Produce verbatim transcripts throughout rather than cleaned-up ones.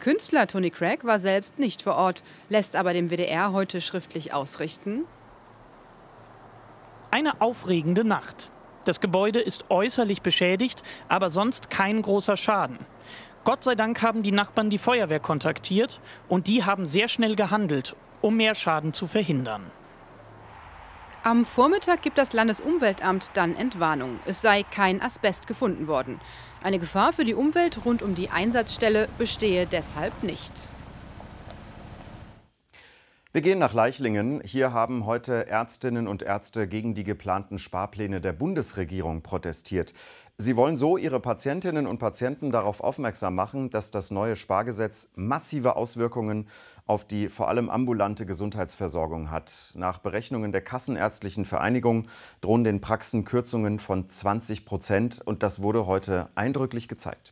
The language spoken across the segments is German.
Künstler Tony Craig war selbst nicht vor Ort, lässt aber dem W D R heute schriftlich ausrichten: Eine aufregende Nacht. Das Gebäude ist äußerlich beschädigt, aber sonst kein großer Schaden. Gott sei Dank haben die Nachbarn die Feuerwehr kontaktiert und die haben sehr schnell gehandelt, um mehr Schaden zu verhindern. Am Vormittag gibt das Landesumweltamt dann Entwarnung. Es sei kein Asbest gefunden worden. Eine Gefahr für die Umwelt rund um die Einsatzstelle bestehe deshalb nicht. Wir gehen nach Leichlingen. Hier haben heute Ärztinnen und Ärzte gegen die geplanten Sparpläne der Bundesregierung protestiert. Sie wollen so ihre Patientinnen und Patienten darauf aufmerksam machen, dass das neue Spargesetz massive Auswirkungen auf die vor allem ambulante Gesundheitsversorgung hat. Nach Berechnungen der Kassenärztlichen Vereinigung drohen den Praxen Kürzungen von zwanzig Prozent. Und das wurde heute eindrücklich gezeigt.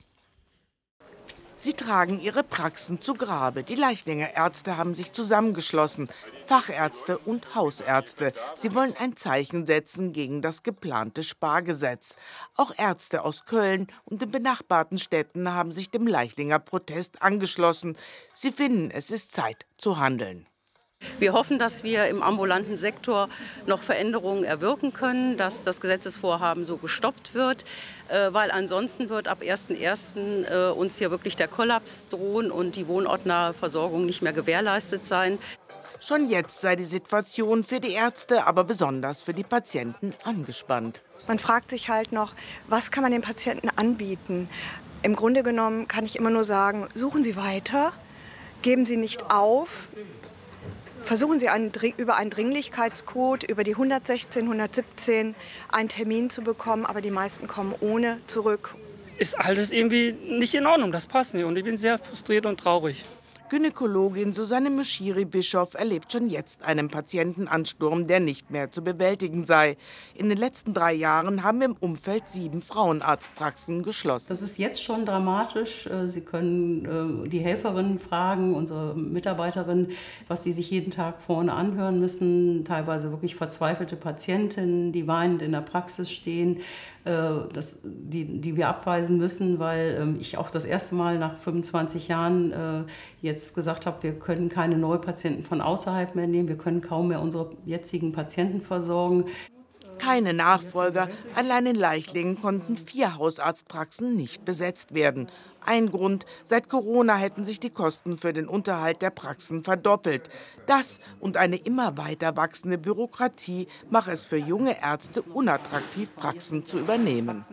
Sie tragen ihre Praxen zu Grabe. Die Leichlinger Ärzte haben sich zusammengeschlossen, Fachärzte und Hausärzte. Sie wollen ein Zeichen setzen gegen das geplante Spargesetz. Auch Ärzte aus Köln und den benachbarten Städten haben sich dem Leichlinger Protest angeschlossen. Sie finden, es ist Zeit zu handeln. Wir hoffen, dass wir im ambulanten Sektor noch Veränderungen erwirken können, dass das Gesetzesvorhaben so gestoppt wird, weil ansonsten wird ab ersten ersten uns hier wirklich der Kollaps drohen und die wohnortnahe Versorgung nicht mehr gewährleistet sein. Schon jetzt sei die Situation für die Ärzte, aber besonders für die Patienten angespannt. Man fragt sich halt noch, was kann man den Patienten anbieten? Im Grunde genommen kann ich immer nur sagen, suchen Sie weiter, geben Sie nicht auf. Versuchen Sie einen, über einen Dringlichkeitscode, über die hundertsechzehn, hundertsiebzehn einen Termin zu bekommen, aber die meisten kommen ohne zurück. Ist alles irgendwie nicht in Ordnung, das passt nicht und ich bin sehr frustriert und traurig. Gynäkologin Susanne Muschiri-Bischoff erlebt schon jetzt einen Patientenansturm, der nicht mehr zu bewältigen sei. In den letzten drei Jahren haben im Umfeld sieben Frauenarztpraxen geschlossen. Das ist jetzt schon dramatisch. Sie können die Helferinnen fragen, unsere Mitarbeiterinnen, was sie sich jeden Tag vorne anhören müssen. Teilweise wirklich verzweifelte Patientinnen, die weinend in der Praxis stehen, das, die, die wir abweisen müssen, weil ich auch das erste Mal nach fünfundzwanzig Jahren jetzt gesagt habe, wir können keine Neupatienten von außerhalb mehr nehmen, wir können kaum mehr unsere jetzigen Patienten versorgen. Keine Nachfolger. Allein in Leichlingen konnten vier Hausarztpraxen nicht besetzt werden. Ein Grund, seit Corona hätten sich die Kosten für den Unterhalt der Praxen verdoppelt. Das und eine immer weiter wachsende Bürokratie mache es für junge Ärzte unattraktiv, Praxen zu übernehmen.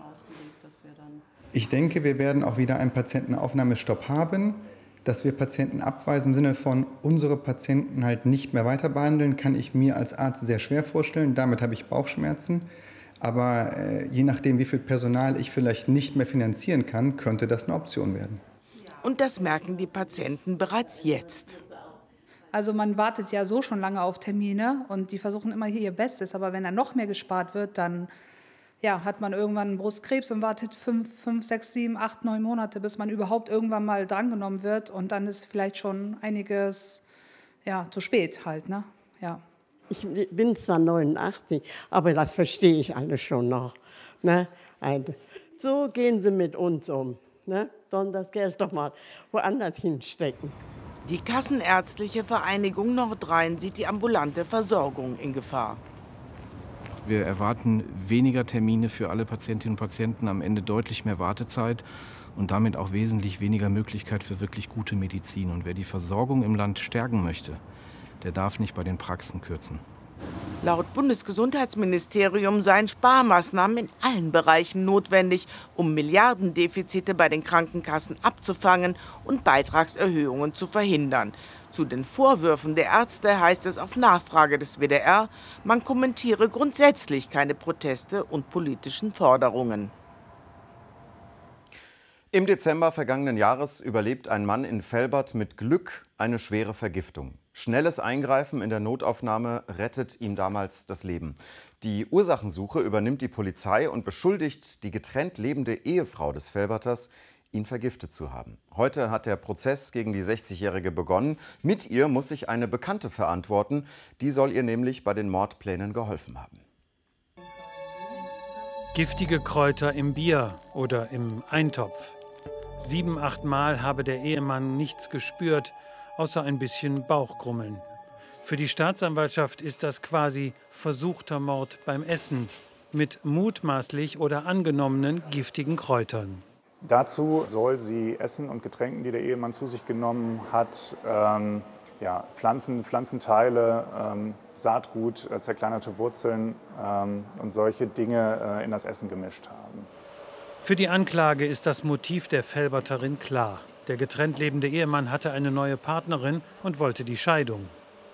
Ich denke, wir werden auch wieder einen Patientenaufnahmestopp haben. Dass wir Patienten abweisen im Sinne von, unsere Patienten halt nicht mehr weiter behandeln, kann ich mir als Arzt sehr schwer vorstellen. Damit habe ich Bauchschmerzen. Aber äh, je nachdem, wie viel Personal ich vielleicht nicht mehr finanzieren kann, könnte das eine Option werden. Und das merken die Patienten bereits jetzt. Also man wartet ja so schon lange auf Termine und die versuchen immer hier ihr Bestes. Aber wenn da noch mehr gespart wird, dann ja, hat man irgendwann einen Brustkrebs und wartet fünf, fünf, sechs, sieben, acht, neun Monate, bis man überhaupt irgendwann mal drangenommen wird. Und dann ist vielleicht schon einiges ja, zu spät halt, ne? Ja. Ich bin zwar neunundachtzig, aber das verstehe ich alles schon noch. Ne? Also, so gehen sie mit uns um. Ne? Sollen das Geld doch mal woanders hinstecken. Die Kassenärztliche Vereinigung Nordrhein sieht die ambulante Versorgung in Gefahr. Wir erwarten weniger Termine für alle Patientinnen und Patienten, am Ende deutlich mehr Wartezeit und damit auch wesentlich weniger Möglichkeit für wirklich gute Medizin. Und wer die Versorgung im Land stärken möchte, der darf nicht bei den Praxen kürzen. Laut Bundesgesundheitsministerium seien Sparmaßnahmen in allen Bereichen notwendig, um Milliardendefizite bei den Krankenkassen abzufangen und Beitragserhöhungen zu verhindern. Zu den Vorwürfen der Ärzte heißt es auf Nachfrage des W D R, man kommentiere grundsätzlich keine Proteste und politischen Forderungen. Im Dezember vergangenen Jahres überlebt ein Mann in Velbert mit Glück eine schwere Vergiftung. Schnelles Eingreifen in der Notaufnahme rettet ihm damals das Leben. Die Ursachensuche übernimmt die Polizei und beschuldigt die getrennt lebende Ehefrau des Velberters, ihn vergiftet zu haben. Heute hat der Prozess gegen die sechzigjährige begonnen. Mit ihr muss sich eine Bekannte verantworten. Die soll ihr nämlich bei den Mordplänen geholfen haben. Giftige Kräuter im Bier oder im Eintopf. Sieben, acht Mal habe der Ehemann nichts gespürt, außer ein bisschen Bauchgrummeln. Für die Staatsanwaltschaft ist das quasi versuchter Mord beim Essen mit mutmaßlich oder angenommenen giftigen Kräutern. Dazu soll sie Essen und Getränken, die der Ehemann zu sich genommen hat, ähm, ja, Pflanzen, Pflanzenteile, ähm, Saatgut, äh, zerkleinerte Wurzeln ähm, und solche Dinge äh, in das Essen gemischt haben. Für die Anklage ist das Motiv der Felberterin klar. Der getrennt lebende Ehemann hatte eine neue Partnerin und wollte die Scheidung.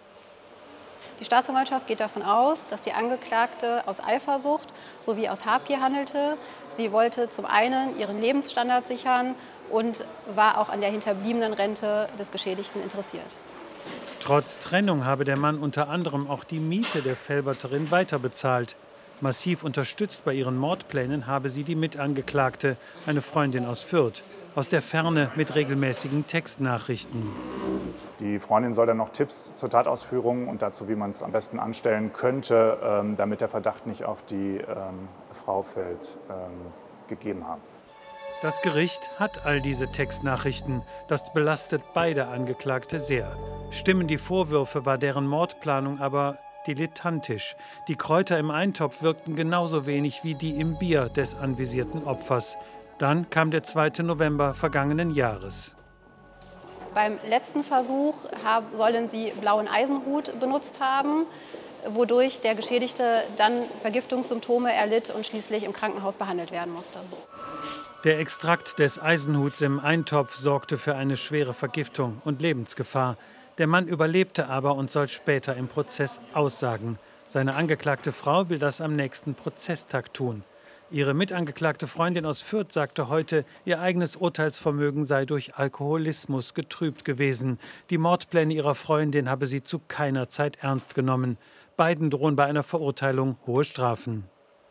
Die Staatsanwaltschaft geht davon aus, dass die Angeklagte aus Eifersucht sowie aus Habgier handelte. Sie wollte zum einen ihren Lebensstandard sichern und war auch an der hinterbliebenen Rente des Geschädigten interessiert. Trotz Trennung habe der Mann unter anderem auch die Miete der Felberterin weiterbezahlt. Massiv unterstützt bei ihren Mordplänen habe sie die Mitangeklagte, eine Freundin aus Fürth, aus der Ferne mit regelmäßigen Textnachrichten. Die Freundin soll dann noch Tipps zur Tatausführung und dazu, wie man es am besten anstellen könnte, ähm, damit der Verdacht nicht auf die ähm, Frau fällt, ähm, gegeben haben. Das Gericht hat all diese Textnachrichten. Das belastet beide Angeklagte sehr. Stimmen die Vorwürfe, war deren Mordplanung aber dilettantisch. Die Kräuter im Eintopf wirkten genauso wenig wie die im Bier des anvisierten Opfers. Dann kam der zweite November vergangenen Jahres. Beim letzten Versuch haben, sollen sie blauen Eisenhut benutzt haben, wodurch der Geschädigte dann Vergiftungssymptome erlitt und schließlich im Krankenhaus behandelt werden musste. Der Extrakt des Eisenhuts im Eintopf sorgte für eine schwere Vergiftung und Lebensgefahr. Der Mann überlebte aber und soll später im Prozess aussagen. Seine angeklagte Frau will das am nächsten Prozesstag tun. Ihre mitangeklagte Freundin aus Fürth sagte heute, ihr eigenes Urteilsvermögen sei durch Alkoholismus getrübt gewesen. Die Mordpläne ihrer Freundin habe sie zu keiner Zeit ernst genommen. Beiden drohen bei einer Verurteilung hohe Strafen.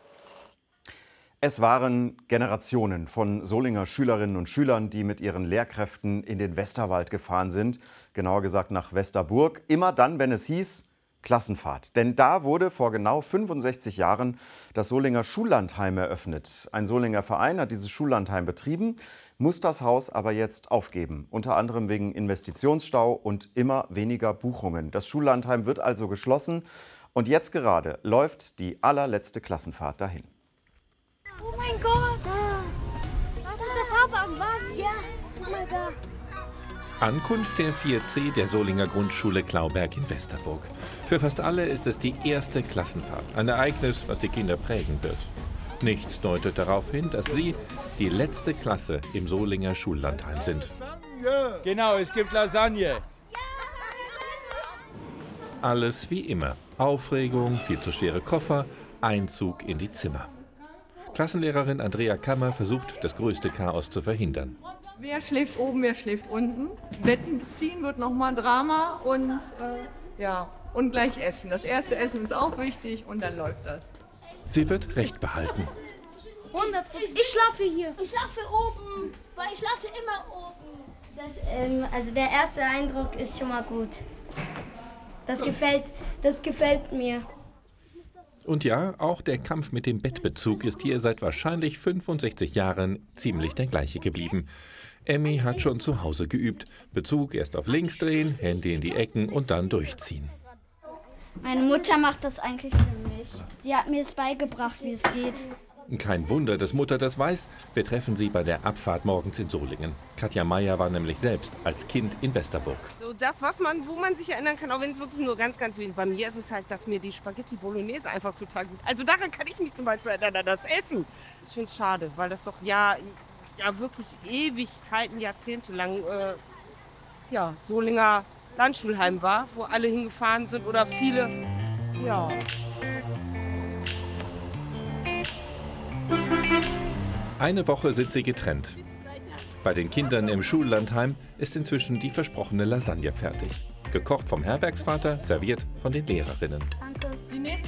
Es waren Generationen von Solinger Schülerinnen und Schülern, die mit ihren Lehrkräften in den Westerwald gefahren sind, genauer gesagt nach Westerburg, immer dann, wenn es hieß Klassenfahrt. Denn da wurde vor genau fünfundsechzig Jahren das Solinger Schullandheim eröffnet. Ein Solinger Verein hat dieses Schullandheim betrieben, muss das Haus aber jetzt aufgeben, unter anderem wegen Investitionsstau und immer weniger Buchungen. Das Schullandheim wird also geschlossen und jetzt gerade läuft die allerletzte Klassenfahrt dahin. Oh mein Gott! Da! Da ist der Fahrbahn, Wagen! Ja! Oh mein Gott! Ankunft der vier C der Solinger Grundschule Klauberg in Westerburg. Für fast alle ist es die erste Klassenfahrt. Ein Ereignis, was die Kinder prägen wird. Nichts deutet darauf hin, dass sie die letzte Klasse im Solinger Schullandheim sind. Genau, es gibt Lasagne. Alles wie immer. Aufregung, viel zu schwere Koffer, Einzug in die Zimmer. Klassenlehrerin Andrea Kammer versucht, das größte Chaos zu verhindern. Wer schläft oben, wer schläft unten. Betten beziehen wird nochmal ein Drama und, äh, ja, und gleich essen. Das erste Essen ist auch wichtig und dann läuft das. Sie wird Recht behalten. hundert Prozent. Ich schlafe hier. Ich schlafe oben, weil ich schlafe immer oben. Das, ähm, also der erste Eindruck ist schon mal gut. Das gefällt, das gefällt mir. Und ja, auch der Kampf mit dem Bettbezug ist hier seit wahrscheinlich fünfundsechzig Jahren ziemlich der gleiche geblieben. Emmy hat schon zu Hause geübt. Bezug erst auf links drehen, Hände in die Ecken und dann durchziehen. Meine Mutter macht das eigentlich für mich. Sie hat mir es beigebracht, wie es geht. Kein Wunder, dass Mutter das weiß. Wir treffen sie bei der Abfahrt morgens in Solingen. Katja Meyer war nämlich selbst als Kind in Westerburg. So das, was man, wo man sich erinnern kann, auch wenn es wirklich nur ganz, ganz wenig. Bei mir ist es halt, dass mir die Spaghetti Bolognese einfach total gut. Also daran kann ich mich zum Beispiel erinnern, das Essen. Ich finde es schade, weil das doch ja, ja wirklich Ewigkeiten, Jahrzehnte lang äh, ja, Solinger Landschulheim war, wo alle hingefahren sind oder viele. Ja. Eine Woche sind sie getrennt. Bei den Kindern im Schullandheim ist inzwischen die versprochene Lasagne fertig. Gekocht vom Herbergsvater, serviert von den Lehrerinnen. Danke. Die nächste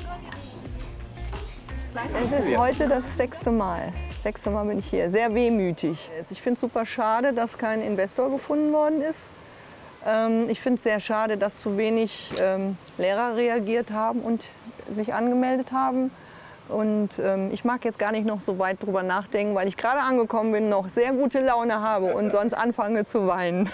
Es ist heute das sechste Mal. Das sechste Mal bin ich hier. Sehr wehmütig. Ich finde es super schade, dass kein Investor gefunden worden ist. Ich finde es sehr schade, dass zu wenig Lehrer reagiert haben und sich angemeldet haben. Und ähm, ich mag jetzt gar nicht noch so weit drüber nachdenken, weil ich gerade angekommen bin, noch sehr gute Laune habe und sonst anfange zu weinen.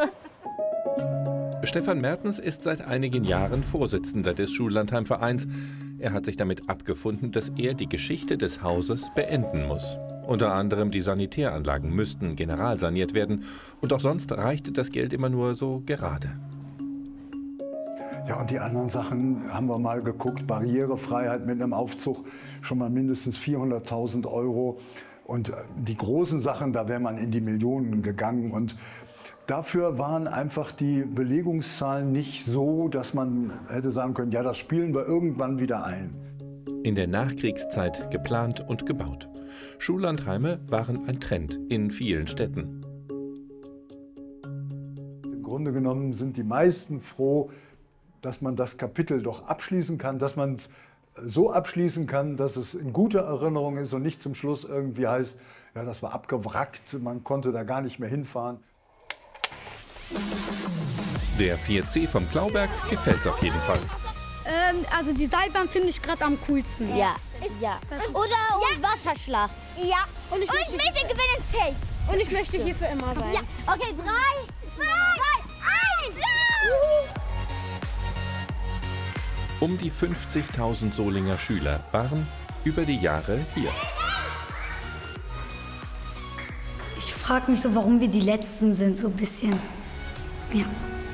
Stefan Mertens ist seit einigen Jahren Vorsitzender des Schullandheimvereins. Er hat sich damit abgefunden, dass er die Geschichte des Hauses beenden muss. Unter anderem die Sanitäranlagen müssten generalsaniert werden. Und auch sonst reichte das Geld immer nur so gerade. Ja, und die anderen Sachen haben wir mal geguckt. Barrierefreiheit mit einem Aufzug, schon mal mindestens vierhunderttausend Euro. Und die großen Sachen, da wäre man in die Millionen gegangen. Und dafür waren einfach die Belegungszahlen nicht so, dass man hätte sagen können, ja, das spielen wir irgendwann wieder ein. In der Nachkriegszeit geplant und gebaut. Schullandheime waren ein Trend in vielen Städten. Im Grunde genommen sind die meisten froh, dass man das Kapitel doch abschließen kann, dass man es so abschließen kann, dass es in guter Erinnerung ist und nicht zum Schluss irgendwie heißt, ja, das war abgewrackt, man konnte da gar nicht mehr hinfahren. Der vier C vom Klauberg gefällt's auf jeden Fall. Ähm, also die Seilbahn finde ich gerade am coolsten. Ja, ja. Oder ja. Wasserschlacht. Ja. Und ich, und möchte, ich möchte gewinnen safe. Und ich möchte hier für immer sein. Ja. Okay, drei, zwei, eins. Ja. Um die fünfzigtausend Solinger Schüler waren über die Jahre hier. Ich frage mich so, warum wir die Letzten sind, so ein bisschen. Ja.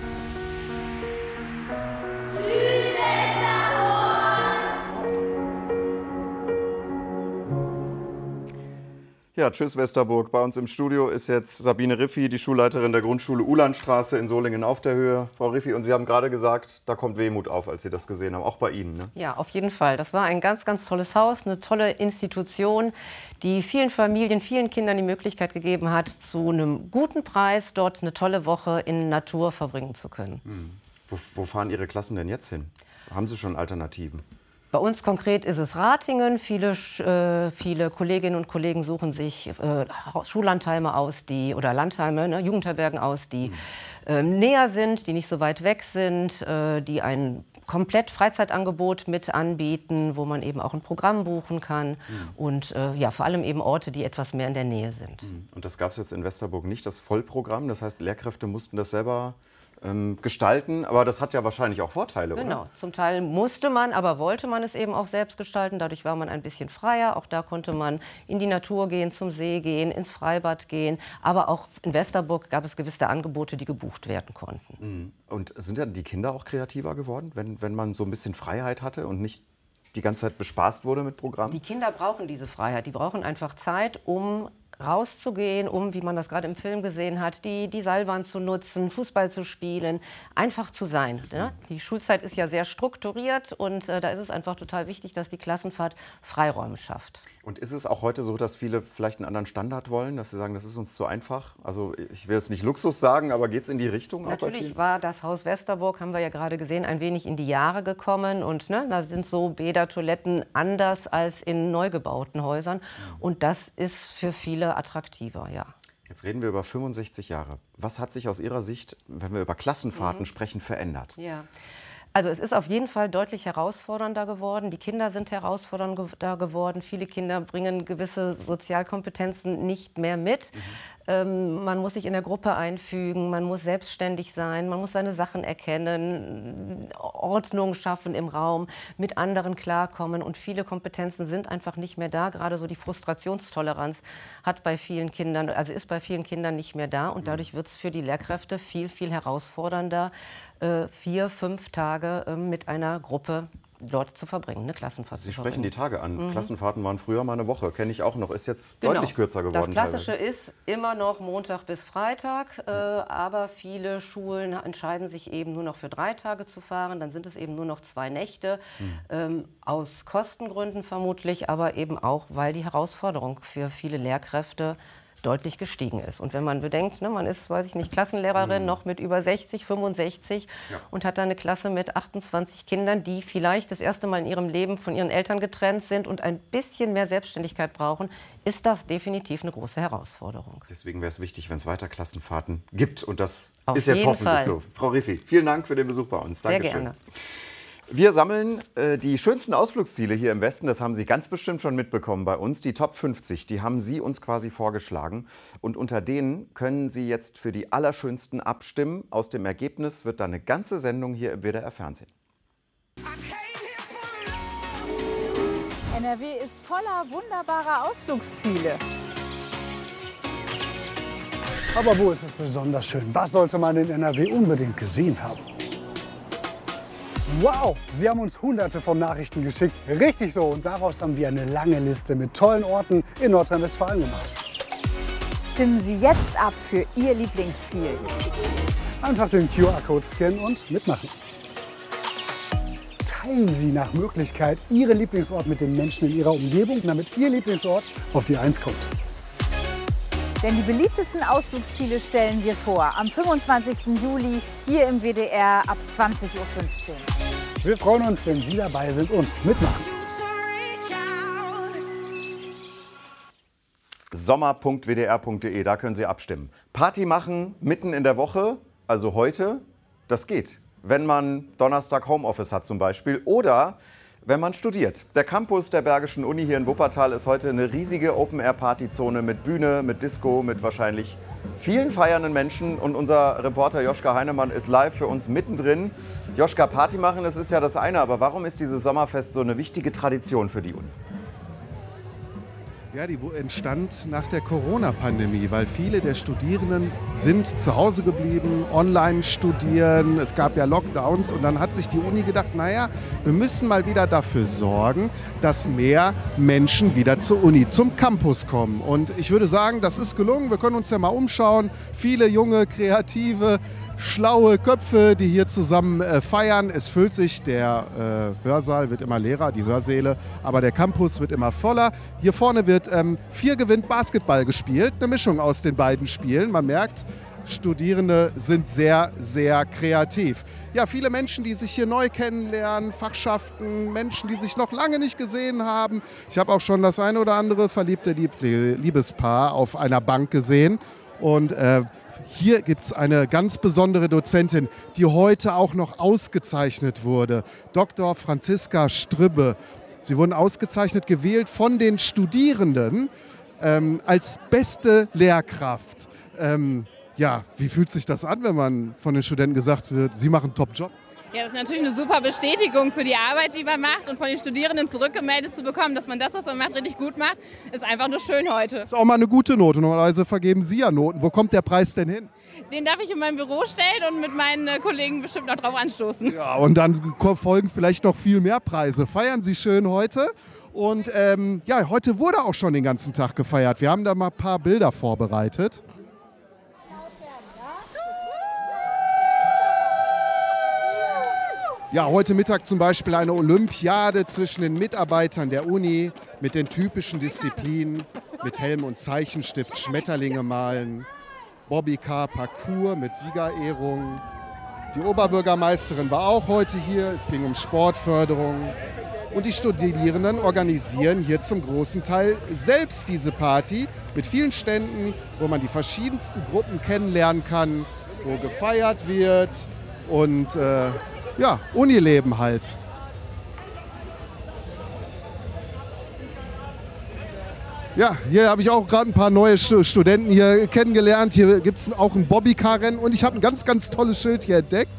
Ja, tschüss Westerburg. Bei uns im Studio ist jetzt Sabine Riffi, die Schulleiterin der Grundschule Uhlandstraße in Solingen auf der Höhe. Frau Riffi, und Sie haben gerade gesagt, da kommt Wehmut auf, als Sie das gesehen haben, auch bei Ihnen, ne? Ja, auf jeden Fall. Das war ein ganz, ganz tolles Haus, eine tolle Institution, die vielen Familien, vielen Kindern die Möglichkeit gegeben hat, zu einem guten Preis dort eine tolle Woche in Natur verbringen zu können. Hm. Wo, wo fahren Ihre Klassen denn jetzt hin? Haben Sie schon Alternativen? Bei uns konkret ist es Ratingen. Viele, äh, viele Kolleginnen und Kollegen suchen sich äh, Schullandheime aus, die, oder Landheime, ne, Jugendherbergen aus, die mhm. äh, näher sind, die nicht so weit weg sind, äh, die ein komplett Freizeitangebot mit anbieten, wo man eben auch ein Programm buchen kann. Mhm. Und äh, ja, vor allem eben Orte, die etwas mehr in der Nähe sind. Mhm. Und das gab es jetzt in Westerburg nicht, das Vollprogramm. Das heißt, Lehrkräfte mussten das selber Ähm, gestalten, aber das hat ja wahrscheinlich auch Vorteile, genau. Oder? Zum Teil musste man, aber wollte man es eben auch selbst gestalten. Dadurch war man ein bisschen freier. Auch da konnte man in die Natur gehen, zum See gehen, ins Freibad gehen. Aber auch in Westerburg gab es gewisse Angebote, die gebucht werden konnten. Mhm. Und sind ja die Kinder auch kreativer geworden, wenn, wenn man so ein bisschen Freiheit hatte und nicht die ganze Zeit bespaßt wurde mit Programmen? Die Kinder brauchen diese Freiheit. Die brauchen einfach Zeit, um rauszugehen, um, wie man das gerade im Film gesehen hat, die, die Seilbahn zu nutzen, Fußball zu spielen, einfach zu sein. Ne? Die Schulzeit ist ja sehr strukturiert und äh, da ist es einfach total wichtig, dass die Klassenfahrt Freiräume schafft. Und ist es auch heute so, dass viele vielleicht einen anderen Standard wollen, dass sie sagen, das ist uns zu einfach? Also ich will jetzt nicht Luxus sagen, aber geht es in die Richtung? Natürlich war das Haus Westerburg, haben wir ja gerade gesehen, ein wenig in die Jahre gekommen. Und ne, da sind so Bäder-Toiletten anders als in neu gebauten Häusern. Und das ist für viele attraktiver, ja. Jetzt reden wir über fünfundsechzig Jahre. Was hat sich aus Ihrer Sicht, wenn wir über Klassenfahrten mhm. sprechen, verändert? Ja. Also es ist auf jeden Fall deutlich herausfordernder geworden. Die Kinder sind herausfordernder geworden. Viele Kinder bringen gewisse Sozialkompetenzen nicht mehr mit. Mhm. Ähm, man muss sich in der Gruppe einfügen, man muss selbstständig sein, man muss seine Sachen erkennen, Ordnung schaffen im Raum, mit anderen klarkommen. Und viele Kompetenzen sind einfach nicht mehr da. Gerade so die Frustrationstoleranz hat bei vielen Kindern, also ist bei vielen Kindern nicht mehr da. Und dadurch wird es für die Lehrkräfte viel, viel herausfordernder, äh, vier, fünf Tage äh, mit einer Gruppe dort zu verbringen, eine Klassenfahrt Sie zu sprechen verbringen. die Tage an. Mhm. Klassenfahrten waren früher mal eine Woche, kenne ich auch noch. Ist jetzt Genau. deutlich kürzer geworden. Das Klassische teilweise. ist immer noch Montag bis Freitag, äh, aber viele Schulen entscheiden sich eben nur noch für drei Tage zu fahren. Dann sind es eben nur noch zwei Nächte, mhm. ähm, aus Kostengründen vermutlich, aber eben auch, weil die Herausforderung für viele Lehrkräfte deutlich gestiegen ist. Und wenn man bedenkt, ne, man ist, weiß ich nicht, Klassenlehrerin, mhm. noch mit über sechzig, fünfundsechzig ja. und hat da eine Klasse mit achtundzwanzig Kindern, die vielleicht das erste Mal in ihrem Leben von ihren Eltern getrennt sind und ein bisschen mehr Selbstständigkeit brauchen, ist das definitiv eine große Herausforderung. Deswegen wäre es wichtig, wenn es weiter Klassenfahrten gibt. Und das Auf ist jetzt jeden hoffentlich Fall. so. Frau Riffi, vielen Dank für den Besuch bei uns. Sehr Dankeschön. gerne. Wir sammeln äh, die schönsten Ausflugsziele hier im Westen. Das haben Sie ganz bestimmt schon mitbekommen bei uns. Die Top fünfzig, die haben Sie uns quasi vorgeschlagen. Und unter denen können Sie jetzt für die allerschönsten abstimmen. Aus dem Ergebnis wird dann eine ganze Sendung hier im W D R-Fernsehen. N R W ist voller wunderbarer Ausflugsziele. Aber wo ist es besonders schön? Was sollte man in N R W unbedingt gesehen haben? Wow, Sie haben uns hunderte von Nachrichten geschickt. Richtig so. Und daraus haben wir eine lange Liste mit tollen Orten in Nordrhein-Westfalen gemacht. Stimmen Sie jetzt ab für Ihr Lieblingsziel. Einfach den Q R-Code scannen und mitmachen. Teilen Sie nach Möglichkeit Ihren Lieblingsort mit den Menschen in Ihrer Umgebung, damit Ihr Lieblingsort auf die Eins kommt. Denn die beliebtesten Ausflugsziele stellen wir vor. Am fünfundzwanzigsten Juli hier im W D R ab zwanzig Uhr fünfzehn. Wir freuen uns, wenn Sie dabei sind und mitmachen. sommer punkt w d r punkt de, da können Sie abstimmen. Party machen mitten in der Woche, also heute, das geht. Wenn man Donnerstag Homeoffice hat zum Beispiel oder wenn man studiert. Der Campus der Bergischen Uni hier in Wuppertal ist heute eine riesige Open-Air-Partyzone mit Bühne, mit Disco, mit wahrscheinlich vielen feiernden Menschen. Und unser Reporter Joschka Heinemann ist live für uns mittendrin. Joschka, Party machen, das ist ja das eine, aber warum ist dieses Sommerfest so eine wichtige Tradition für die Uni? Ja, die entstand nach der Corona-Pandemie, weil viele der Studierenden sind zu Hause geblieben, online studieren, es gab ja Lockdowns und dann hat sich die Uni gedacht, naja, wir müssen mal wieder dafür sorgen, dass mehr Menschen wieder zur Uni, zum Campus kommen. Und ich würde sagen, das ist gelungen, wir können uns ja mal umschauen, viele junge, kreative, schlaue Köpfe, die hier zusammen äh, feiern. Es füllt sich, der äh, Hörsaal wird immer leerer, die Hörsäle, aber der Campus wird immer voller. Hier vorne wird ähm, vier gewinnt Basketball gespielt, eine Mischung aus den beiden Spielen. Man merkt, Studierende sind sehr, sehr kreativ. Ja, viele Menschen, die sich hier neu kennenlernen, Fachschaften, Menschen, die sich noch lange nicht gesehen haben. Ich habe auch schon das eine oder andere verliebte Liebespaar auf einer Bank gesehen. Und äh, hier gibt es eine ganz besondere Dozentin, die heute auch noch ausgezeichnet wurde. Doktor Franziska Strübbe. Sie wurden ausgezeichnet, gewählt von den Studierenden ähm, als beste Lehrkraft. Ähm, ja, wie fühlt sich das an, wenn man von den Studenten gesagt wird, sie machen einen Top-Job? Ja, das ist natürlich eine super Bestätigung für die Arbeit, die man macht und von den Studierenden zurückgemeldet zu bekommen, dass man das, was man macht, richtig gut macht, ist einfach nur schön heute. Das ist auch mal eine gute Note. Normalerweise vergeben Sie ja Noten. Wo kommt der Preis denn hin? Den darf ich in meinem Büro stellen und mit meinen Kollegen bestimmt noch drauf anstoßen. Ja, und dann folgen vielleicht noch viel mehr Preise. Feiern Sie schön heute. Und ähm, ja, heute wurde auch schon den ganzen Tag gefeiert. Wir haben da mal ein paar Bilder vorbereitet. Ja, heute Mittag zum Beispiel eine Olympiade zwischen den Mitarbeitern der Uni mit den typischen Disziplinen, mit Helm und Zeichenstift Schmetterlinge malen, Bobbycar Parcours mit Siegerehrung. Die Oberbürgermeisterin war auch heute hier, es ging um Sportförderung. Und die Studierenden organisieren hier zum großen Teil selbst diese Party mit vielen Ständen, wo man die verschiedensten Gruppen kennenlernen kann, wo gefeiert wird und äh, ja, Unileben halt. Ja, hier habe ich auch gerade ein paar neue Studenten hier kennengelernt. Hier gibt es auch ein Bobbycar-Rennen und ich habe ein ganz, ganz tolles Schild hier entdeckt.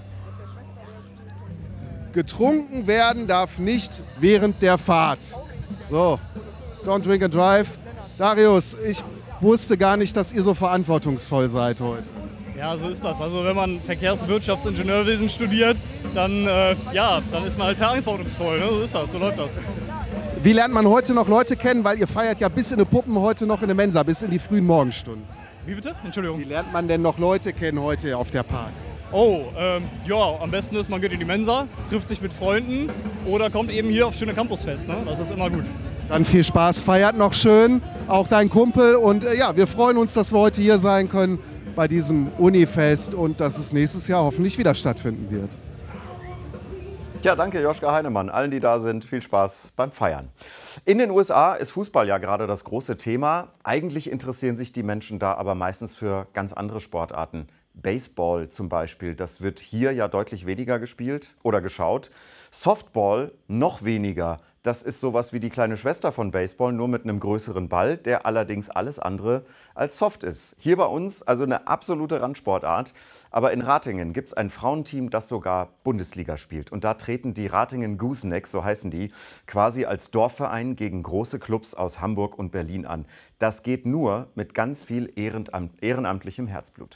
Getrunken werden darf nicht während der Fahrt. So, don't drink and drive. Darius, ich wusste gar nicht, dass ihr so verantwortungsvoll seid heute. Ja, so ist das. Also wenn man Verkehrswirtschaftsingenieurwesen studiert, dann, äh, ja, dann ist man halt verantwortungsvoll. Ne? So ist das, so läuft das. Wie lernt man heute noch Leute kennen? Weil ihr feiert ja bis in die Puppen heute noch in der Mensa, bis in die frühen Morgenstunden. Wie bitte? Entschuldigung. Wie lernt man denn noch Leute kennen heute auf der Party? Oh, ähm, ja, am besten ist, man geht in die Mensa, trifft sich mit Freunden oder kommt eben hier aufs schöne Campusfest. Ne? Das ist immer gut. Dann viel Spaß, feiert noch schön, auch dein Kumpel. Und äh, ja, wir freuen uns, dass wir heute hier sein können bei diesem Unifest und dass es nächstes Jahr hoffentlich wieder stattfinden wird. Ja, danke Joschka Heinemann. Allen, die da sind, viel Spaß beim Feiern. In den U S A ist Fußball ja gerade das große Thema. Eigentlich interessieren sich die Menschen da aber meistens für ganz andere Sportarten. Baseball zum Beispiel, das wird hier ja deutlich weniger gespielt oder geschaut. Softball noch weniger. Das ist sowas wie die kleine Schwester von Baseball, nur mit einem größeren Ball, der allerdings alles andere als soft ist. Hier bei uns also eine absolute Randsportart. Aber in Ratingen gibt es ein Frauenteam, das sogar Bundesliga spielt. Und da treten die Ratingen Goosenecks, so heißen die, quasi als Dorfverein gegen große Clubs aus Hamburg und Berlin an. Das geht nur mit ganz viel ehrenamtlichem Herzblut.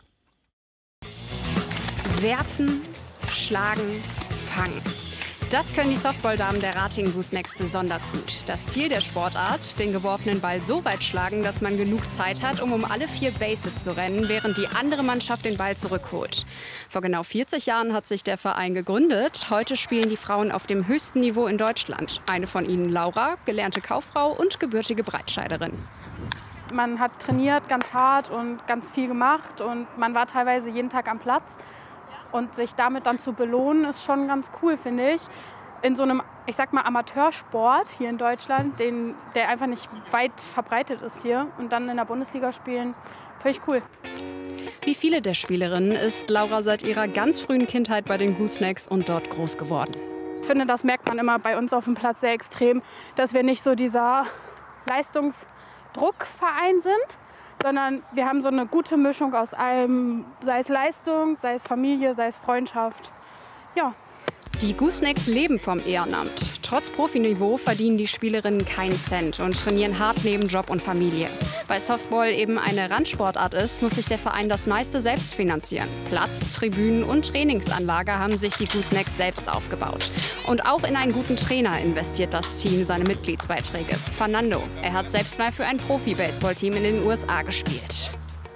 Werfen, schlagen, fangen. Das können die Softballdamen der Ratingen Goosenecks besonders gut. Das Ziel der Sportart, den geworfenen Ball so weit schlagen, dass man genug Zeit hat, um um alle vier Bases zu rennen, während die andere Mannschaft den Ball zurückholt. Vor genau vierzig Jahren hat sich der Verein gegründet. Heute spielen die Frauen auf dem höchsten Niveau in Deutschland. Eine von ihnen Laura, gelernte Kauffrau und gebürtige Breitscheiderin. Man hat trainiert ganz hart und ganz viel gemacht und man war teilweise jeden Tag am Platz. Und sich damit dann zu belohnen, ist schon ganz cool, finde ich. In so einem, ich sag mal, Amateursport hier in Deutschland, den, der einfach nicht weit verbreitet ist hier. Und dann in der Bundesliga spielen, finde ich cool. Wie viele der Spielerinnen ist Laura seit ihrer ganz frühen Kindheit bei den Goosenecks und dort groß geworden. Ich finde, das merkt man immer bei uns auf dem Platz sehr extrem, dass wir nicht so dieser Leistungsdruckverein sind, sondern wir haben so eine gute Mischung aus allem, sei es Leistung, sei es Familie, sei es Freundschaft. Ja. Die Goosenecks leben vom Ehrenamt. Trotz Profiniveau verdienen die Spielerinnen keinen Cent und trainieren hart neben Job und Familie. Weil Softball eben eine Randsportart ist, muss sich der Verein das meiste selbst finanzieren. Platz, Tribünen und Trainingsanlage haben sich die Goosenecks selbst aufgebaut. Und auch in einen guten Trainer investiert das Team seine Mitgliedsbeiträge. Fernando, er hat selbst mal für ein Profi-Baseball-Team in den U S A gespielt.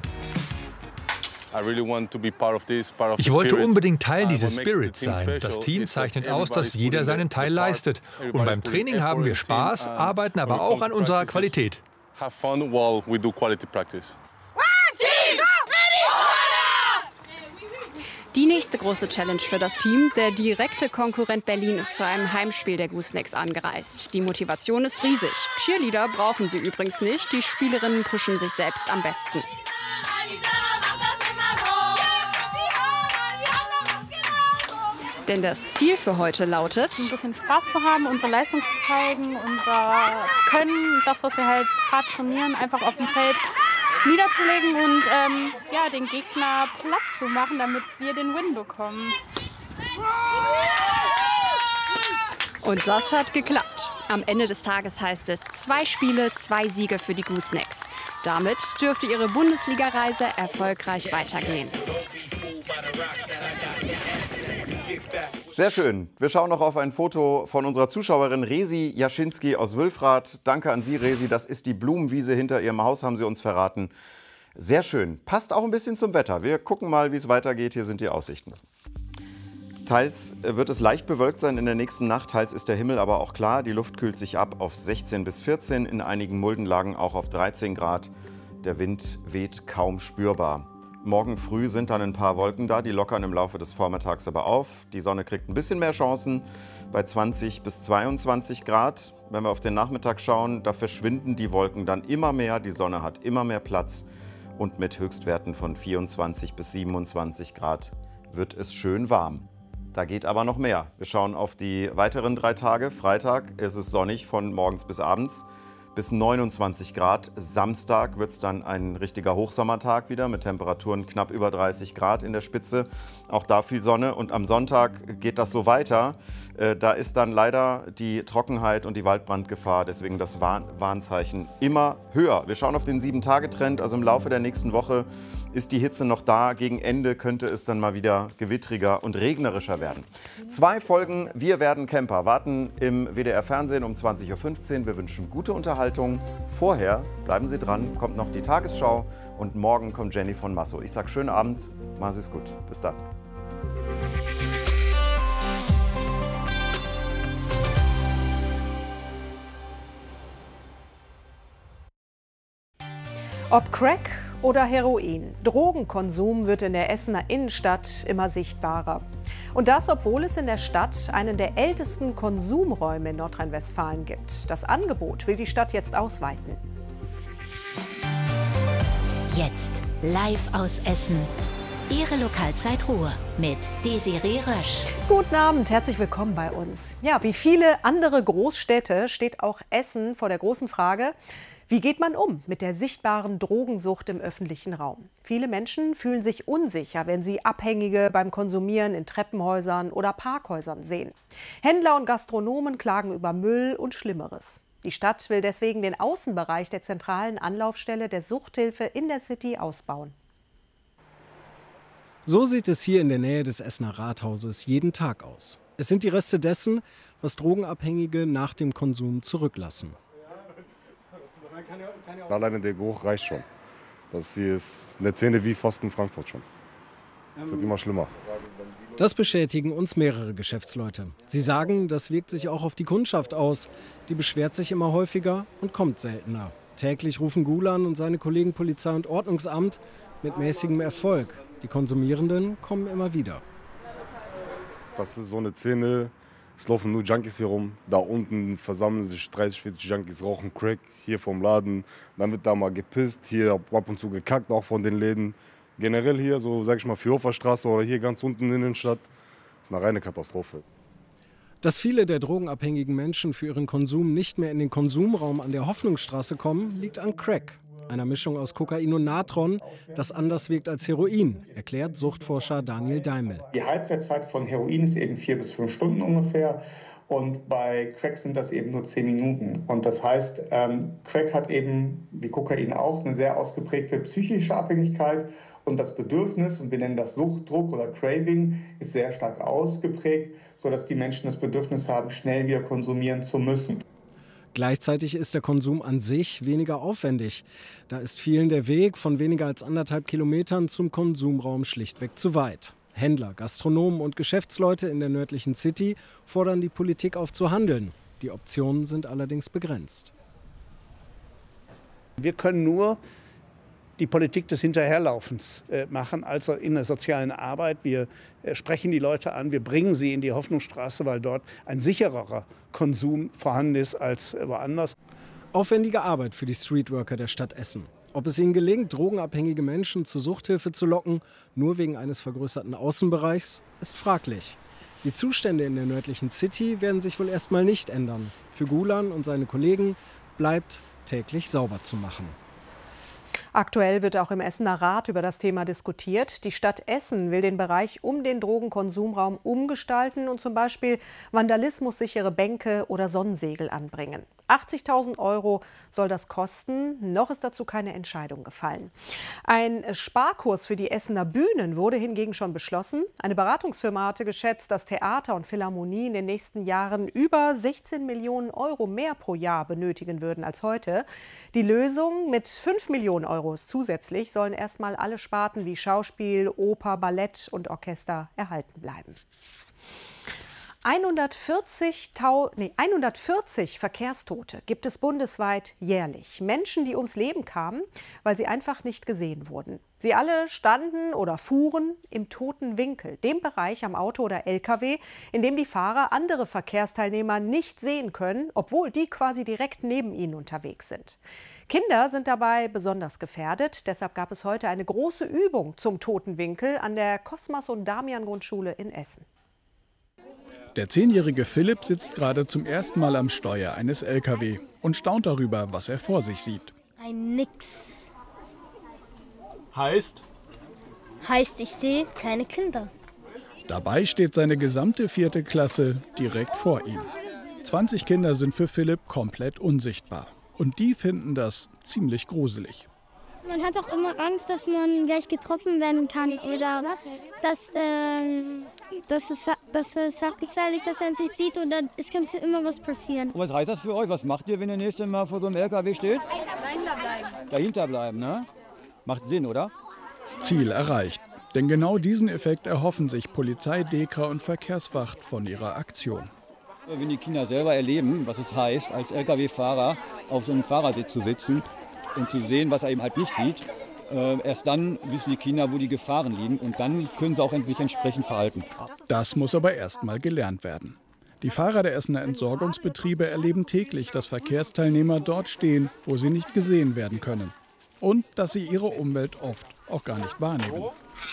Ich wollte unbedingt Teil dieses Spirits sein. Das Team zeichnet aus, dass jeder seinen Teil leistet. Und beim Training haben wir Spaß, arbeiten aber auch an unserer Qualität. Die nächste große Challenge für das Team: der direkte Konkurrent Berlin ist zu einem Heimspiel der Goosenecks angereist. Die Motivation ist riesig. Cheerleader brauchen sie übrigens nicht. Die Spielerinnen pushen sich selbst am besten. Denn das Ziel für heute lautet, ein bisschen Spaß zu haben, unsere Leistung zu zeigen, unser Können, das, was wir halt hart trainieren, einfach auf dem Feld niederzulegen und ähm, ja, den Gegner platt zu machen, damit wir den Win bekommen. Und das hat geklappt. Am Ende des Tages heißt es zwei Spiele, zwei Siege für die Goosenecks. Damit dürfte ihre Bundesliga-Reise erfolgreich weitergehen. Sehr schön. Wir schauen noch auf ein Foto von unserer Zuschauerin Resi Jaschinski aus Wülfrath. Danke an Sie, Resi. Das ist die Blumenwiese hinter Ihrem Haus, haben Sie uns verraten. Sehr schön. Passt auch ein bisschen zum Wetter. Wir gucken mal, wie es weitergeht. Hier sind die Aussichten. Teils wird es leicht bewölkt sein in der nächsten Nacht, teils ist der Himmel aber auch klar. Die Luft kühlt sich ab auf sechzehn bis vierzehn, in einigen Muldenlagen auch auf dreizehn Grad. Der Wind weht kaum spürbar. Morgen früh sind dann ein paar Wolken da, die lockern im Laufe des Vormittags aber auf. Die Sonne kriegt ein bisschen mehr Chancen bei zwanzig bis zweiundzwanzig Grad. Wenn wir auf den Nachmittag schauen, da verschwinden die Wolken dann immer mehr. Die Sonne hat immer mehr Platz und mit Höchstwerten von vierundzwanzig bis siebenundzwanzig Grad wird es schön warm. Da geht aber noch mehr. Wir schauen auf die weiteren drei Tage. Freitag ist es sonnig von morgens bis abends. Bis neunundzwanzig Grad. Samstag wird es dann ein richtiger Hochsommertag wieder mit Temperaturen knapp über dreißig Grad in der Spitze. Auch da viel Sonne. Und am Sonntag geht das so weiter. Äh, da ist dann leider die Trockenheit und die Waldbrandgefahr, deswegen das Warn- Warnzeichen, immer höher. Wir schauen auf den sieben Tage Trend. Also im Laufe der nächsten Woche ist die Hitze noch da. Gegen Ende könnte es dann mal wieder gewittriger und regnerischer werden. Zwei Folgen Wir werden Camper warten im W D R-Fernsehen um zwanzig Uhr fünfzehn. Wir wünschen gute Unterhaltung. Vorher, bleiben Sie dran, kommt noch die Tagesschau und morgen kommt Jenny von Masso. Ich sage schönen Abend, machen Sie es gut. Bis dann. Ob Crack oder Heroin, Drogenkonsum wird in der Essener Innenstadt immer sichtbarer. Und das, obwohl es in der Stadt einen der ältesten Konsumräume in Nordrhein-Westfalen gibt. Das Angebot will die Stadt jetzt ausweiten. Jetzt live aus Essen. Ihre Lokalzeit Ruhr mit Desiree Rösch. Guten Abend, herzlich willkommen bei uns. Ja, wie viele andere Großstädte steht auch Essen vor der großen Frage, wie geht man um mit der sichtbaren Drogensucht im öffentlichen Raum? Viele Menschen fühlen sich unsicher, wenn sie Abhängige beim Konsumieren in Treppenhäusern oder Parkhäusern sehen. Händler und Gastronomen klagen über Müll und Schlimmeres. Die Stadt will deswegen den Außenbereich der zentralen Anlaufstelle der Suchthilfe in der City ausbauen. So sieht es hier in der Nähe des Essener Rathauses jeden Tag aus. Es sind die Reste dessen, was Drogenabhängige nach dem Konsum zurücklassen. Alleine der Geruch reicht schon. Das hier ist eine Szene wie fast in Frankfurt schon. Es wird immer schlimmer. Das bestätigen uns mehrere Geschäftsleute. Sie sagen, das wirkt sich auch auf die Kundschaft aus. Die beschwert sich immer häufiger und kommt seltener. Täglich rufen Gulan und seine Kollegen Polizei und Ordnungsamt mit mäßigem Erfolg. Die Konsumierenden kommen immer wieder. Das ist so eine Szene. Es laufen nur Junkies hier rum. Da unten versammeln sich dreißig, vierzig Junkies, rauchen Crack hier vom Laden. Dann wird da mal gepisst, hier ab und zu gekackt, auch von den Läden. Generell hier, so sag ich mal, Fürhoferstraße oder hier ganz unten in der Innenstadt, ist eine reine Katastrophe. Dass viele der drogenabhängigen Menschen für ihren Konsum nicht mehr in den Konsumraum an der Hoffnungsstraße kommen, liegt an Crack. Einer Mischung aus Kokain und Natron, das anders wirkt als Heroin, erklärt Suchtforscher Daniel Daimel. Die Halbwertszeit von Heroin ist eben vier bis fünf Stunden ungefähr und bei Crack sind das eben nur zehn Minuten. Und das heißt, ähm, Crack hat eben, wie Kokain auch, eine sehr ausgeprägte psychische Abhängigkeit und das Bedürfnis, und wir nennen das Suchtdruck oder Craving, ist sehr stark ausgeprägt, sodass die Menschen das Bedürfnis haben, schnell wieder konsumieren zu müssen. Gleichzeitig ist der Konsum an sich weniger aufwendig. Da ist vielen der Weg von weniger als anderthalb Kilometern zum Konsumraum schlichtweg zu weit. Händler, Gastronomen und Geschäftsleute in der nördlichen City fordern die Politik auf zu handeln. Die Optionen sind allerdings begrenzt. Wir können nur die Politik des Hinterherlaufens äh, machen, also in der sozialen Arbeit. Wir äh, sprechen die Leute an, wir bringen sie in die Hoffnungsstraße, weil dort ein sichererer Konsum vorhanden ist als äh, woanders. Aufwendige Arbeit für die Streetworker der Stadt Essen. Ob es ihnen gelingt, drogenabhängige Menschen zur Suchthilfe zu locken, nur wegen eines vergrößerten Außenbereichs, ist fraglich. Die Zustände in der nördlichen City werden sich wohl erstmal nicht ändern. Für Gulan und seine Kollegen bleibt täglich sauber zu machen. Aktuell wird auch im Essener Rat über das Thema diskutiert. Die Stadt Essen will den Bereich um den Drogenkonsumraum umgestalten und zum Beispiel vandalismussichere Bänke oder Sonnensegel anbringen. achtzigtausend Euro soll das kosten. Noch ist dazu keine Entscheidung gefallen. Ein Sparkurs für die Essener Bühnen wurde hingegen schon beschlossen. Eine Beratungsfirma hatte geschätzt, dass Theater und Philharmonie in den nächsten Jahren über sechzehn Millionen Euro mehr pro Jahr benötigen würden als heute. Die Lösung mit fünf Millionen Euro zusätzlich sollen erstmal alle Sparten wie Schauspiel, Oper, Ballett und Orchester erhalten bleiben. hundertvierzig Verkehrstote gibt es bundesweit jährlich. Menschen, die ums Leben kamen, weil sie einfach nicht gesehen wurden. Sie alle standen oder fuhren im toten Winkel, dem Bereich am Auto oder L K W, in dem die Fahrer andere Verkehrsteilnehmer nicht sehen können, obwohl die quasi direkt neben ihnen unterwegs sind. Kinder sind dabei besonders gefährdet. Deshalb gab es heute eine große Übung zum toten Winkel an der Cosmas- und Damian-Grundschule in Essen. Der zehnjährige Philipp sitzt gerade zum ersten Mal am Steuer eines L K W und staunt darüber, was er vor sich sieht. Ein Nix. Heißt? Heißt, ich sehe keine Kinder. Dabei steht seine gesamte vierte Klasse direkt vor ihm. zwanzig Kinder sind für Philipp komplett unsichtbar. Und die finden das ziemlich gruselig. Man hat auch immer Angst, dass man gleich getroffen werden kann oder dass, ähm, dass, es, dass es gefährlich ist, dass er sich sieht und dann es könnte immer was passieren. Und was heißt das für euch? Was macht ihr, wenn ihr nächstes Mal vor so einem L K W steht? Dahinter bleiben. Dahinter bleiben, ne? Macht Sinn, oder? Ziel erreicht. Denn genau diesen Effekt erhoffen sich Polizei, Dekra und Verkehrswacht von ihrer Aktion. Wenn die Kinder selber erleben, was es heißt, als L K W-Fahrer auf so einem Fahrersitz zu sitzen und zu sehen, was er eben halt nicht sieht, äh, erst dann wissen die Kinder, wo die Gefahren liegen und dann können sie auch sich entsprechend verhalten. Das muss aber erst mal gelernt werden. Die Fahrer der Essener Entsorgungsbetriebe erleben täglich, dass Verkehrsteilnehmer dort stehen, wo sie nicht gesehen werden können. Und dass sie ihre Umwelt oft auch gar nicht wahrnehmen.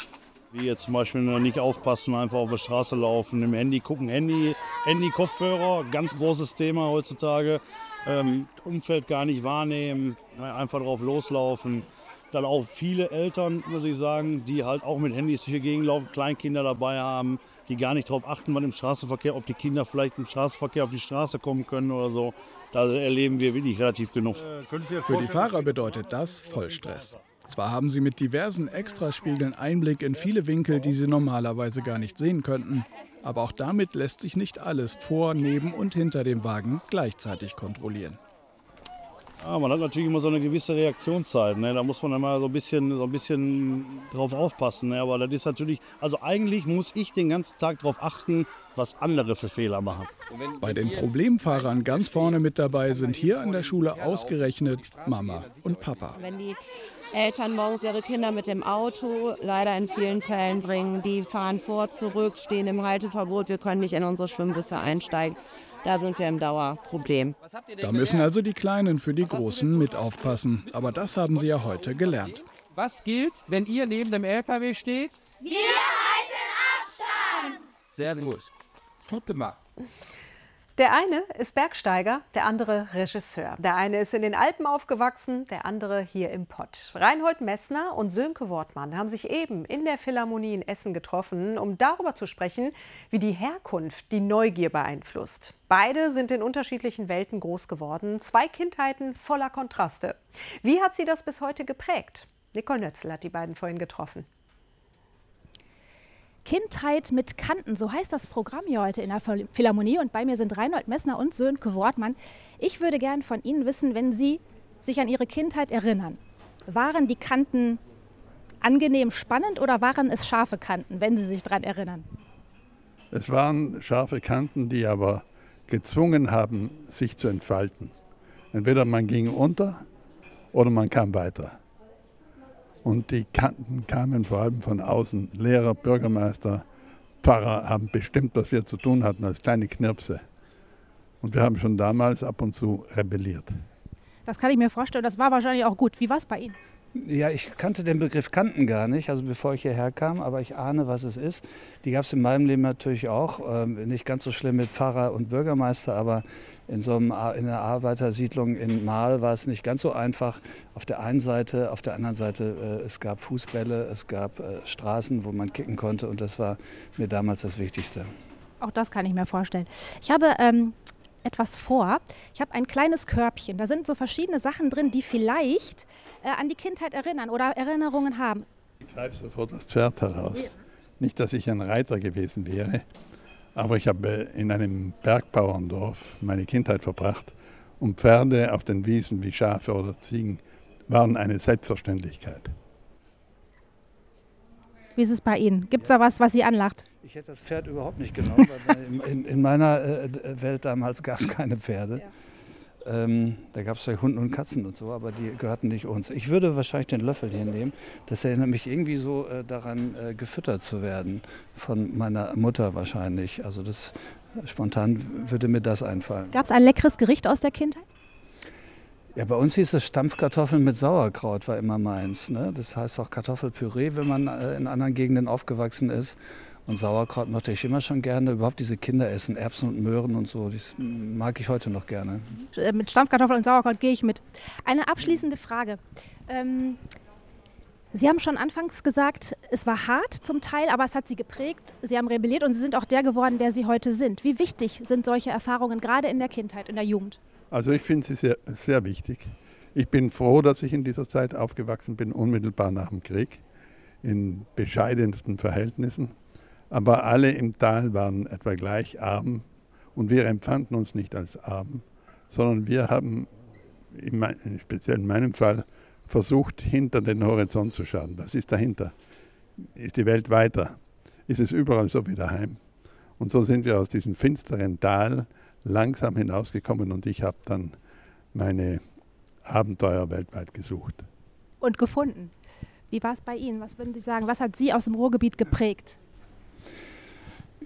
Wie jetzt zum Beispiel nur nicht aufpassen, einfach auf der Straße laufen, im Handy gucken, Handy, Handy, Kopfhörer, ganz großes Thema heutzutage. Ähm, Umfeld gar nicht wahrnehmen, einfach drauf loslaufen. Dann auch viele Eltern, muss ich sagen, die halt auch mit Handys durch die Gegend laufen, Kleinkinder dabei haben, die gar nicht darauf achten, wann im Straßenverkehr, ob die Kinder vielleicht im Straßenverkehr auf die Straße kommen können oder so. Da erleben wir wirklich relativ genug. Für die Fahrer bedeutet das Vollstress. Zwar haben sie mit diversen Extraspiegeln Einblick in viele Winkel, die sie normalerweise gar nicht sehen könnten, aber auch damit lässt sich nicht alles vor, neben und hinter dem Wagen gleichzeitig kontrollieren. Ja, man hat natürlich immer so eine gewisse Reaktionszeit, ne? Da muss man immer so ein bisschen, so ein bisschen drauf aufpassen. Ne? Aber das ist natürlich, also eigentlich muss ich den ganzen Tag darauf achten, was andere für Fehler machen. Bei den Problemfahrern ganz vorne mit dabei sind hier an der Schule ausgerechnet Mama und Papa. Wenn die Eltern morgens ihre Kinder mit dem Auto leider in vielen Fällen bringen, die fahren vor, zurück, stehen im Halteverbot, wir können nicht in unsere Schwimmbusse einsteigen. Da sind wir im Dauerproblem. Da müssen also die Kleinen für die Großen mit aufpassen. Aber das haben sie ja heute gelernt. Was gilt, wenn ihr neben dem L K W steht? Wir halten Abstand! Sehr gut. Gut gemacht. Der eine ist Bergsteiger, der andere Regisseur. Der eine ist in den Alpen aufgewachsen, der andere hier im Pott. Reinhold Messner und Sönke Wortmann haben sich eben in der Philharmonie in Essen getroffen, um darüber zu sprechen, wie die Herkunft die Neugier beeinflusst. Beide sind in unterschiedlichen Welten groß geworden, zwei Kindheiten voller Kontraste. Wie hat sie das bis heute geprägt? Nicole Nötzl hat die beiden vorhin getroffen. Kindheit mit Kanten, so heißt das Programm hier heute in der Philharmonie. Und bei mir sind Reinhold Messner und Sönke Wortmann. Ich würde gern von Ihnen wissen, wenn Sie sich an Ihre Kindheit erinnern. Waren die Kanten angenehm spannend oder waren es scharfe Kanten, wenn Sie sich daran erinnern? Es waren scharfe Kanten, die aber gezwungen haben, sich zu entfalten. Entweder man ging unter oder man kam weiter. Und die Kanten kamen vor allem von außen. Lehrer, Bürgermeister, Pfarrer haben bestimmt, was wir zu tun hatten, als kleine Knirpse. Und wir haben schon damals ab und zu rebelliert. Das kann ich mir vorstellen, das war wahrscheinlich auch gut. Wie war es bei Ihnen? Ja, ich kannte den Begriff Kanten gar nicht, also bevor ich hierher kam, aber ich ahne, was es ist. Die gab es in meinem Leben natürlich auch, ähm, nicht ganz so schlimm mit Pfarrer und Bürgermeister, aber in so einem, in einer Arbeitersiedlung in Marl war es nicht ganz so einfach. Auf der einen Seite, auf der anderen Seite, äh, es gab Fußbälle, es gab äh, Straßen, wo man kicken konnte und das war mir damals das Wichtigste. Auch das kann ich mir vorstellen. Ich habe ähm, etwas vor. Ich habe ein kleines Körbchen. Da sind so verschiedene Sachen drin, die vielleicht äh, an die Kindheit erinnern oder Erinnerungen haben. Ich greife sofort das Pferd heraus. Ja. Nicht, dass ich ein Reiter gewesen wäre, aber ich habe in einem Bergbauerndorf meine Kindheit verbracht und Pferde auf den Wiesen wie Schafe oder Ziegen waren eine Selbstverständlichkeit. Wie ist es bei Ihnen? Gibt es da was, was Sie anlacht? Ich hätte das Pferd überhaupt nicht genommen, weil in, in meiner äh, Welt damals gab es keine Pferde. Ja. Ähm, da gab es ja Hunde und Katzen und so, aber die gehörten nicht uns. Ich würde wahrscheinlich den Löffel hier nehmen. Das erinnert mich irgendwie so äh, daran, äh, gefüttert zu werden von meiner Mutter wahrscheinlich. Also das spontan würde mir das einfallen. Gab es ein leckeres Gericht aus der Kindheit? Ja, bei uns hieß es Stampfkartoffeln mit Sauerkraut, war immer meins. Ne? Das heißt auch Kartoffelpüree, wenn man äh, in anderen Gegenden aufgewachsen ist. Und Sauerkraut mochte ich immer schon gerne. Überhaupt diese Kinderessen, Erbsen und Möhren und so, das mag ich heute noch gerne. Mit Stampfkartoffeln und Sauerkraut gehe ich mit. Eine abschließende Frage. Ähm, Sie haben schon anfangs gesagt, es war hart zum Teil, aber es hat Sie geprägt. Sie haben rebelliert und Sie sind auch der geworden, der Sie heute sind. Wie wichtig sind solche Erfahrungen gerade in der Kindheit, in der Jugend? Also ich finde sie sehr, sehr wichtig. Ich bin froh, dass ich in dieser Zeit aufgewachsen bin, unmittelbar nach dem Krieg, in bescheidensten Verhältnissen. Aber alle im Tal waren etwa gleich arm und wir empfanden uns nicht als arm, sondern wir haben, in mein, speziell in meinem Fall, versucht, hinter den Horizont zu schauen. Was ist dahinter? Ist die Welt weiter? Ist es überall so wie daheim? Und so sind wir aus diesem finsteren Tal langsam hinausgekommen und ich habe dann meine Abenteuer weltweit gesucht. Und gefunden. Wie war es bei Ihnen? Was würden Sie sagen? Was hat Sie aus dem Ruhrgebiet geprägt?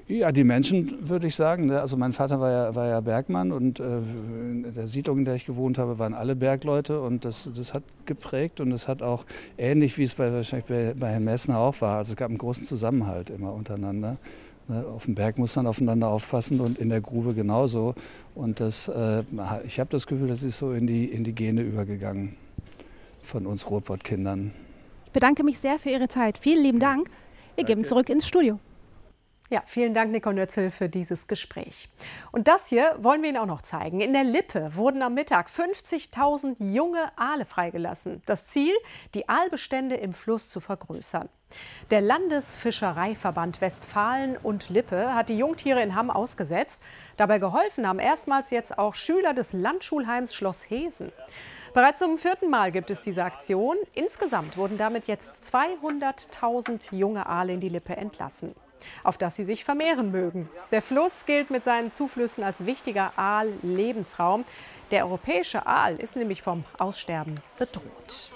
Ja, die Menschen, würde ich sagen. Also mein Vater war ja, war ja Bergmann und äh, in der Siedlung, in der ich gewohnt habe, waren alle Bergleute und das, das hat geprägt und es hat auch ähnlich, wie es bei, wahrscheinlich bei, bei Herrn Messner auch war. Also es gab einen großen Zusammenhalt immer untereinander. Auf dem Berg muss man aufeinander aufpassen und in der Grube genauso. Und das, äh, ich habe das Gefühl, das ist so in die, in die Gene übergegangen von uns Ruhrpott-Kindern. Ich bedanke mich sehr für Ihre Zeit. Vielen lieben Dank. Wir geben zurück ins Studio. Ja, vielen Dank, Nico Nötzel, für dieses Gespräch. Und das hier wollen wir Ihnen auch noch zeigen. In der Lippe wurden am Mittag fünfzigtausend junge Aale freigelassen. Das Ziel, die Aalbestände im Fluss zu vergrößern. Der Landesfischereiverband Westfalen und Lippe hat die Jungtiere in Hamm ausgesetzt. Dabei geholfen haben erstmals jetzt auch Schüler des Landschulheims Schloss Hesen. Bereits zum vierten Mal gibt es diese Aktion. Insgesamt wurden damit jetzt zweihunderttausend junge Aale in die Lippe entlassen, auf dass sie sich vermehren mögen. Der Fluss gilt mit seinen Zuflüssen als wichtiger Aal-Lebensraum. Der europäische Aal ist nämlich vom Aussterben bedroht.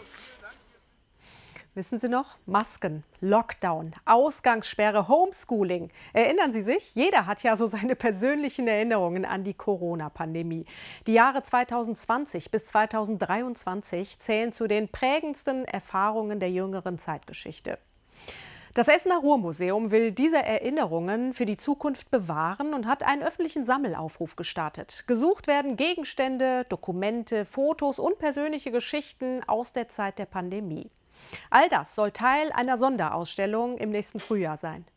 Wissen Sie noch? Masken, Lockdown, Ausgangssperre, Homeschooling. Erinnern Sie sich? Jeder hat ja so seine persönlichen Erinnerungen an die Corona-Pandemie. Die Jahre zweitausendzwanzig bis zweitausenddreiundzwanzig zählen zu den prägendsten Erfahrungen der jüngeren Zeitgeschichte. Das Essener Ruhrmuseum will diese Erinnerungen für die Zukunft bewahren und hat einen öffentlichen Sammelaufruf gestartet. Gesucht werden Gegenstände, Dokumente, Fotos und persönliche Geschichten aus der Zeit der Pandemie. All das soll Teil einer Sonderausstellung im nächsten Frühjahr sein.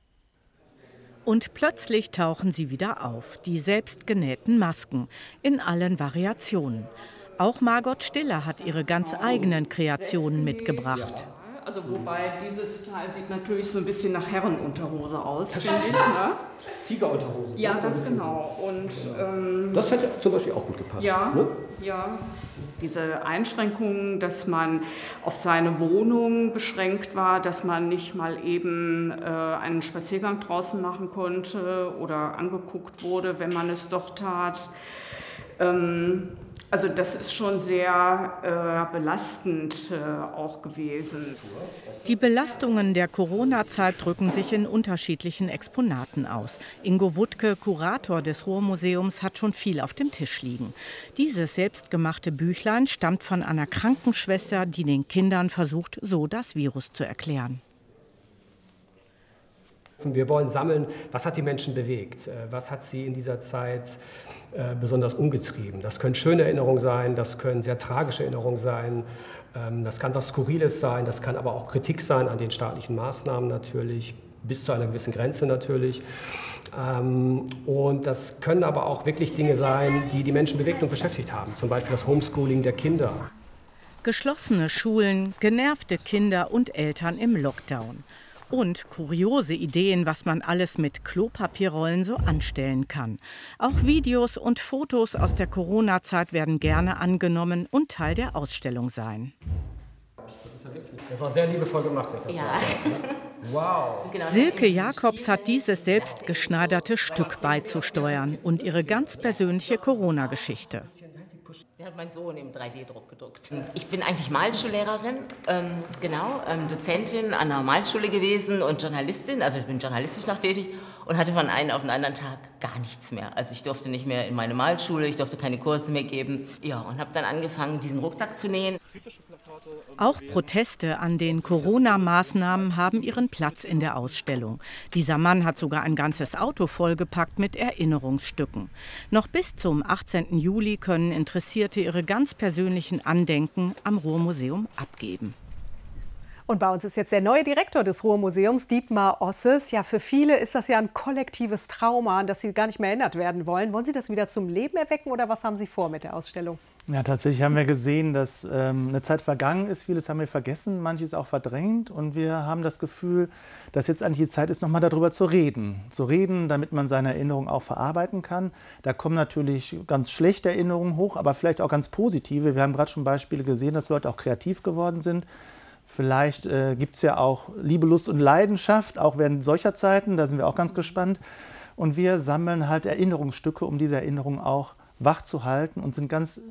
Und plötzlich tauchen sie wieder auf, die selbstgenähten Masken, in allen Variationen. Auch Margot Stiller hat ihre ganz eigenen Kreationen mitgebracht. Also wobei dieses Teil sieht natürlich so ein bisschen nach Herrenunterhose aus, finde ich. Ne? Tigerunterhose. Ja, ganz genau. Und, ähm, das hätte zum Beispiel auch gut gepasst. Ja, ne? ja. Diese Einschränkungen, dass man auf seine Wohnung beschränkt war, dass man nicht mal eben äh, einen Spaziergang draußen machen konnte oder angeguckt wurde, wenn man es doch tat. Ähm, Also das ist schon sehr äh, belastend äh, auch gewesen. Die Belastungen der Corona-Zeit drücken sich in unterschiedlichen Exponaten aus. Ingo Wuttke, Kurator des Ruhrmuseums, hat schon viel auf dem Tisch liegen. Dieses selbstgemachte Büchlein stammt von einer Krankenschwester, die den Kindern versucht, so das Virus zu erklären. Wir wollen sammeln, was hat die Menschen bewegt, was hat sie in dieser Zeit besonders umgetrieben. Das können schöne Erinnerungen sein, das können sehr tragische Erinnerungen sein, das kann was Skurriles sein, das kann aber auch Kritik sein an den staatlichen Maßnahmen natürlich, bis zu einer gewissen Grenze natürlich. Und das können aber auch wirklich Dinge sein, die die Menschen bewegt und beschäftigt haben, zum Beispiel das Homeschooling der Kinder. Geschlossene Schulen, genervte Kinder und Eltern im Lockdown. Und kuriose Ideen, was man alles mit Klopapierrollen so anstellen kann. Auch Videos und Fotos aus der Corona-Zeit werden gerne angenommen und Teil der Ausstellung sein. Das ist ja wirklich, das ist auch sehr liebevoll gemacht. Das ja. Wow. Silke Jacobs hat dieses selbstgeschneiderte Stück beizusteuern und ihre ganz persönliche Corona-Geschichte. Der hat mein Sohn im drei D-Druck gedruckt. Ich bin eigentlich Malschullehrerin, ähm, genau, ähm, Dozentin an einer Malschule gewesen und Journalistin, also ich bin journalistisch noch tätig und hatte von einem auf den anderen Tag gar nichts mehr. Also ich durfte nicht mehr in meine Malschule, ich durfte keine Kurse mehr geben. Ja, und habe dann angefangen, diesen Rucksack zu nähen. Auch Proteste an den Corona-Maßnahmen haben ihren Platz in der Ausstellung. Dieser Mann hat sogar ein ganzes Auto vollgepackt mit Erinnerungsstücken. Noch bis zum achtzehnten Juli können Interessierte ihre ganz persönlichen Andenken am Ruhrmuseum abgeben. Und bei uns ist jetzt der neue Direktor des Ruhrmuseums, Dietmar Osses. Ja, für viele ist das ja ein kollektives Trauma, an das Sie gar nicht mehr erinnert werden wollen. Wollen Sie das wieder zum Leben erwecken oder was haben Sie vor mit der Ausstellung? Ja, tatsächlich haben wir gesehen, dass ähm, eine Zeit vergangen ist. Vieles haben wir vergessen, manches auch verdrängt. Und wir haben das Gefühl, dass jetzt eigentlich die Zeit ist, nochmal darüber zu reden. Zu reden, damit man seine Erinnerungen auch verarbeiten kann. Da kommen natürlich ganz schlechte Erinnerungen hoch, aber vielleicht auch ganz positive. Wir haben gerade schon Beispiele gesehen, dass Leute auch kreativ geworden sind. Vielleicht äh, gibt es ja auch Liebe, Lust und Leidenschaft, auch während solcher Zeiten. Da sind wir auch ganz gespannt. Und wir sammeln halt Erinnerungsstücke, um diese Erinnerungen auch wach zu halten und sind ganz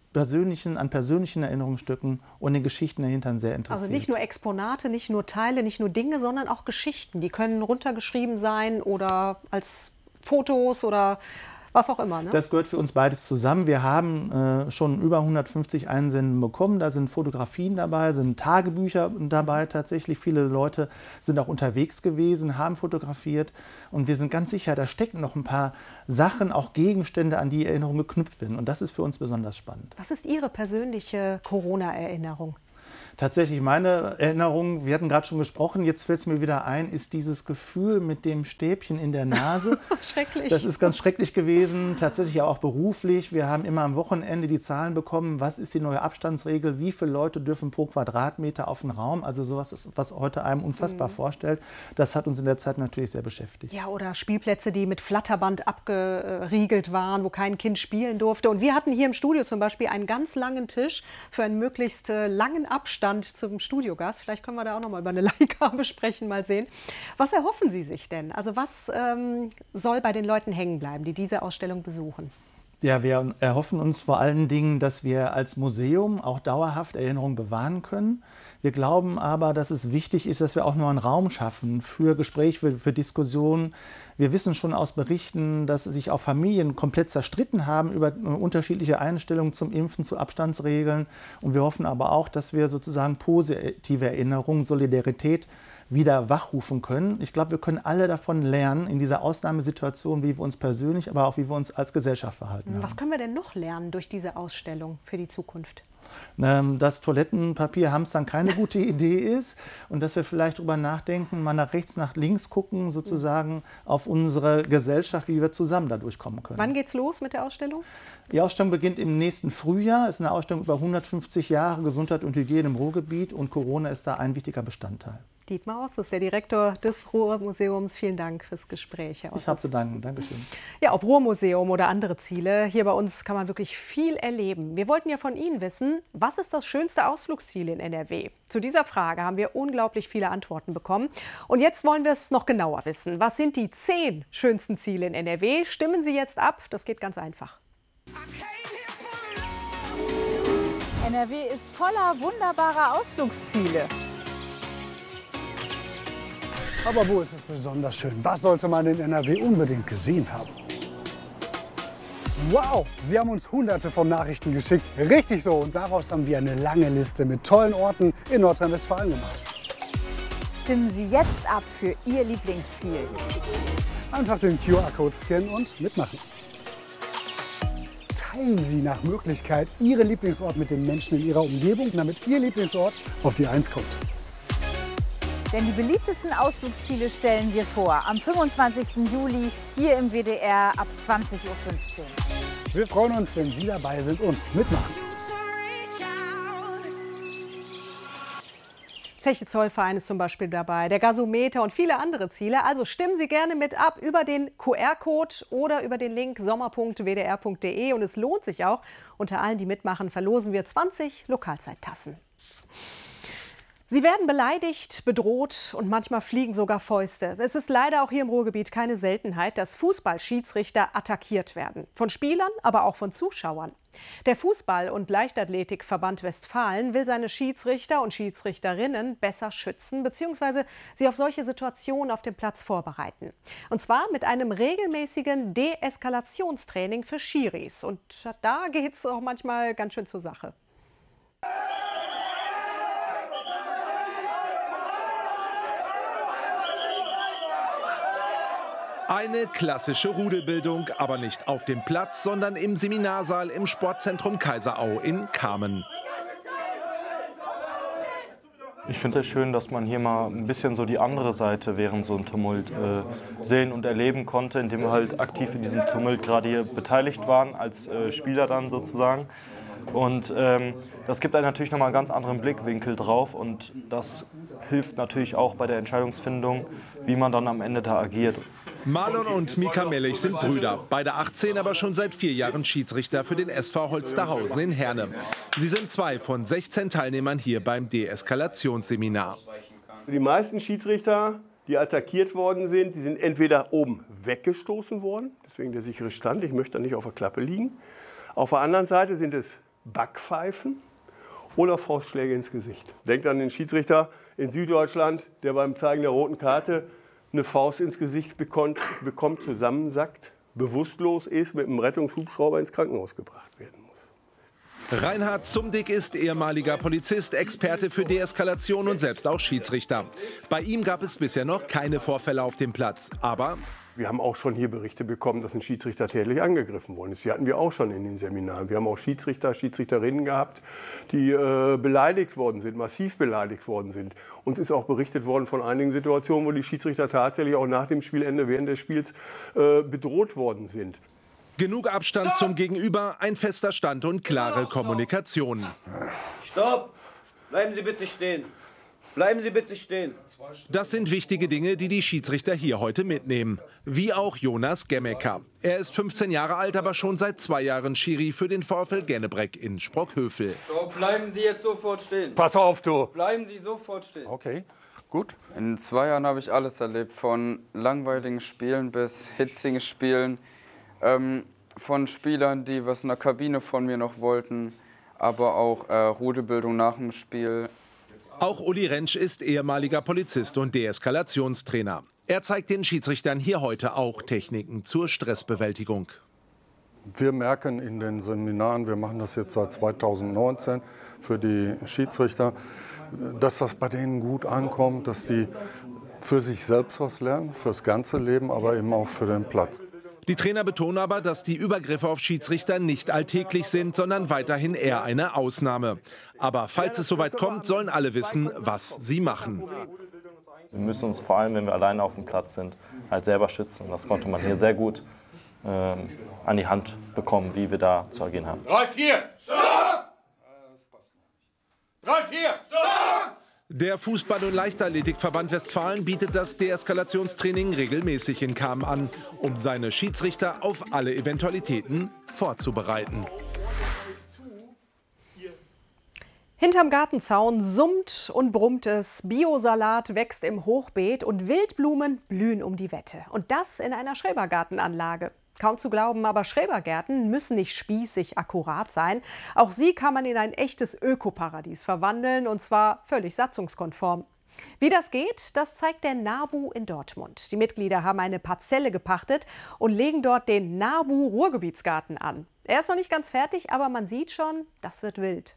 persönlichen, an persönlichen Erinnerungsstücken und den Geschichten dahinter sehr interessiert. Also nicht nur Exponate, nicht nur Teile, nicht nur Dinge, sondern auch Geschichten. Die können runtergeschrieben sein oder als Fotos oder was auch immer. Ne? Das gehört für uns beides zusammen. Wir haben äh, schon über hundertfünfzig Einsendungen bekommen. Da sind Fotografien dabei, sind Tagebücher dabei tatsächlich. Viele Leute sind auch unterwegs gewesen, haben fotografiert. Und wir sind ganz sicher, da stecken noch ein paar Sachen, auch Gegenstände, an die Erinnerungen geknüpft werden. Und das ist für uns besonders spannend. Was ist Ihre persönliche Corona-Erinnerung? Tatsächlich meine Erinnerung, wir hatten gerade schon gesprochen, jetzt fällt es mir wieder ein, ist dieses Gefühl mit dem Stäbchen in der Nase. Schrecklich. Das ist ganz schrecklich gewesen, tatsächlich auch beruflich. Wir haben immer am Wochenende die Zahlen bekommen, was ist die neue Abstandsregel, wie viele Leute dürfen pro Quadratmeter auf den Raum, also sowas, ist, was heute einem unfassbar mhm. vorstellt. Das hat uns in der Zeit natürlich sehr beschäftigt. Ja, oder Spielplätze, die mit Flatterband abgeriegelt waren, wo kein Kind spielen durfte. Und wir hatten hier im Studio zum Beispiel einen ganz langen Tisch für einen möglichst langen Abstand zum Studiogast. Vielleicht können wir da auch noch mal über eine Leihgabe sprechen, mal sehen. Was erhoffen Sie sich denn? Also was ähm, soll bei den Leuten hängen bleiben, die diese Ausstellung besuchen? Ja, wir erhoffen uns vor allen Dingen, dass wir als Museum auch dauerhaft Erinnerungen bewahren können. Wir glauben aber, dass es wichtig ist, dass wir auch nur einen Raum schaffen für Gespräche, für, für Diskussionen. Wir wissen schon aus Berichten, dass sich auch Familien komplett zerstritten haben über unterschiedliche Einstellungen zum Impfen, zu Abstandsregeln. Und wir hoffen aber auch, dass wir sozusagen positive Erinnerungen, Solidarität wieder wachrufen können. Ich glaube, wir können alle davon lernen, in dieser Ausnahmesituation, wie wir uns persönlich, aber auch wie wir uns als Gesellschaft verhalten haben. Was können wir denn noch lernen durch diese Ausstellung für die Zukunft? Dass Toilettenpapier hamstern keine gute Idee ist und dass wir vielleicht darüber nachdenken, mal nach rechts, nach links gucken, sozusagen auf unsere Gesellschaft, wie wir zusammen da durchkommen können. Wann geht's los mit der Ausstellung? Die Ausstellung beginnt im nächsten Frühjahr. Es ist eine Ausstellung über hundertfünfzig Jahre Gesundheit und Hygiene im Ruhrgebiet und Corona ist da ein wichtiger Bestandteil. Dietmar Aussus, der Direktor des Ruhrmuseums. Vielen Dank fürs Gespräch, Herr Aussus. Ich habe zu danken. Dankeschön. Ja, ob Ruhrmuseum oder andere Ziele, hier bei uns kann man wirklich viel erleben. Wir wollten ja von Ihnen wissen, was ist das schönste Ausflugsziel in N R W? Zu dieser Frage haben wir unglaublich viele Antworten bekommen. Und jetzt wollen wir es noch genauer wissen. Was sind die zehn schönsten Ziele in N R W? Stimmen Sie jetzt ab, das geht ganz einfach. N R W ist voller wunderbarer Ausflugsziele. Aber wo ist es besonders schön? Was sollte man in N R W unbedingt gesehen haben? Wow, Sie haben uns hunderte von Nachrichten geschickt. Richtig so. Und daraus haben wir eine lange Liste mit tollen Orten in Nordrhein-Westfalen gemacht. Stimmen Sie jetzt ab für Ihr Lieblingsziel. Einfach den Q R-Code scannen und mitmachen. Teilen Sie nach Möglichkeit Ihren Lieblingsort mit den Menschen in Ihrer Umgebung, damit Ihr Lieblingsort auf die Eins kommt. Denn die beliebtesten Ausflugsziele stellen wir vor. Am fünfundzwanzigsten Juli hier im W D R ab zwanzig Uhr fünfzehn. Wir freuen uns, wenn Sie dabei sind und mitmachen. Zeche Zollverein ist zum Beispiel dabei, der Gasometer und viele andere Ziele. Also stimmen Sie gerne mit ab über den Q R-Code oder über den Link sommer punkt w d r punkt d e. Und es lohnt sich auch. Unter allen, die mitmachen, verlosen wir zwanzig Lokalzeittassen. Sie werden beleidigt, bedroht und manchmal fliegen sogar Fäuste. Es ist leider auch hier im Ruhrgebiet keine Seltenheit, dass Fußballschiedsrichter attackiert werden. Von Spielern, aber auch von Zuschauern. Der Fußball- und Leichtathletikverband Westfalen will seine Schiedsrichter und Schiedsrichterinnen besser schützen bzw. sie auf solche Situationen auf dem Platz vorbereiten. Und zwar mit einem regelmäßigen Deeskalationstraining für Schiris. Und da geht es auch manchmal ganz schön zur Sache. Eine klassische Rudelbildung, aber nicht auf dem Platz, sondern im Seminarsaal im Sportzentrum Kaiserau in Kamen. Ich finde es sehr schön, dass man hier mal ein bisschen so die andere Seite während so einem Tumult äh, sehen und erleben konnte, indem wir halt aktiv in diesem Tumult gerade hier beteiligt waren, als äh, Spieler dann sozusagen. Und ähm, das gibt einem natürlich nochmal einen ganz anderen Blickwinkel drauf und das hilft natürlich auch bei der Entscheidungsfindung, wie man dann am Ende da agiert. Marlon und Mika Mellich sind Brüder, beide achtzehn, aber schon seit vier Jahren Schiedsrichter für den S V Holsterhausen in Herne. Sie sind zwei von sechzehn Teilnehmern hier beim Deeskalationsseminar. Die meisten Schiedsrichter, die attackiert worden sind, die sind entweder oben weggestoßen worden, deswegen der sichere Stand, ich möchte da nicht auf der Klappe liegen. Auf der anderen Seite sind es Backpfeifen oder Faustschläge ins Gesicht. Denkt an den Schiedsrichter in Süddeutschland, der beim Zeigen der roten Karte eine Faust ins Gesicht bekommt, bekommt zusammensackt, bewusstlos ist, mit einem Rettungshubschrauber ins Krankenhaus gebracht werden muss. Reinhard Zumdick ist ehemaliger Polizist, Experte für Deeskalation und selbst auch Schiedsrichter. Bei ihm gab es bisher noch keine Vorfälle auf dem Platz. Aber wir haben auch schon hier Berichte bekommen, dass ein Schiedsrichter tätlich angegriffen worden ist. Die hatten wir auch schon in den Seminaren. Wir haben auch Schiedsrichter, Schiedsrichterinnen gehabt, die äh, beleidigt worden sind, massiv beleidigt worden sind. Uns ist auch berichtet worden von einigen Situationen, wo die Schiedsrichter tatsächlich auch nach dem Spielende, während des Spiels äh, bedroht worden sind. Genug Abstand zum Gegenüber, ein fester Stand und klare Kommunikation. Stopp! Bleiben Sie bitte stehen. Bleiben Sie bitte stehen. Das sind wichtige Dinge, die die Schiedsrichter hier heute mitnehmen. Wie auch Jonas Gemmecker. Er ist fünfzehn Jahre alt, aber schon seit zwei Jahren Schiri für den VfL Gennebreck in Sprockhövel. Stopp, bleiben Sie jetzt sofort stehen. Pass auf, du. Bleiben Sie sofort stehen. Okay, gut. In zwei Jahren habe ich alles erlebt, von langweiligen Spielen bis hitzigen Spielen. Ähm, von Spielern, die was in der Kabine von mir noch wollten, aber auch äh, Rudelbildung nach dem Spiel. Auch Uli Rentsch ist ehemaliger Polizist und Deeskalationstrainer. Er zeigt den Schiedsrichtern hier heute auch Techniken zur Stressbewältigung. Wir merken in den Seminaren, wir machen das jetzt seit zweitausendneunzehn für die Schiedsrichter, dass das bei denen gut ankommt, dass die für sich selbst was lernen, fürs ganze Leben, aber eben auch für den Platz. Die Trainer betonen aber, dass die Übergriffe auf Schiedsrichter nicht alltäglich sind, sondern weiterhin eher eine Ausnahme. Aber falls es soweit kommt, sollen alle wissen, was sie machen. Wir müssen uns vor allem, wenn wir alleine auf dem Platz sind, halt selber schützen. Und das konnte man hier sehr gut ähm, an die Hand bekommen, wie wir da zu agieren haben. drei vier, Stopp! drei vier, Stopp! Der Fußball- und Leichtathletikverband Westfalen bietet das Deeskalationstraining regelmäßig in Cham an, um seine Schiedsrichter auf alle Eventualitäten vorzubereiten. Hinterm Gartenzaun summt und brummt es, Biosalat wächst im Hochbeet und Wildblumen blühen um die Wette. Und das in einer Schrebergartenanlage. Kaum zu glauben, aber Schrebergärten müssen nicht spießig akkurat sein. Auch sie kann man in ein echtes Ökoparadies verwandeln, und zwar völlig satzungskonform. Wie das geht, das zeigt der NABU in Dortmund. Die Mitglieder haben eine Parzelle gepachtet und legen dort den NABU Ruhrgebietsgarten an. Er ist noch nicht ganz fertig, aber man sieht schon, das wird wild.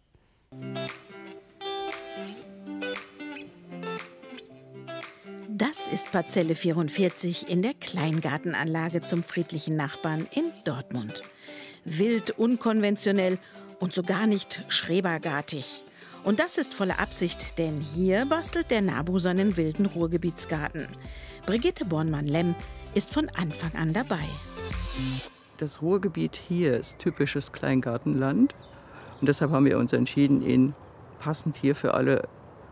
Das ist Parzelle vierundvierzig in der Kleingartenanlage zum friedlichen Nachbarn in Dortmund. Wild, unkonventionell und so gar nicht schrebergartig. Und das ist volle Absicht, denn hier bastelt der NABU seinen wilden Ruhrgebietsgarten. Brigitte Bornmann-Lemm ist von Anfang an dabei. Das Ruhrgebiet hier ist typisches Kleingartenland. Und deshalb haben wir uns entschieden, ihn passend hier für alle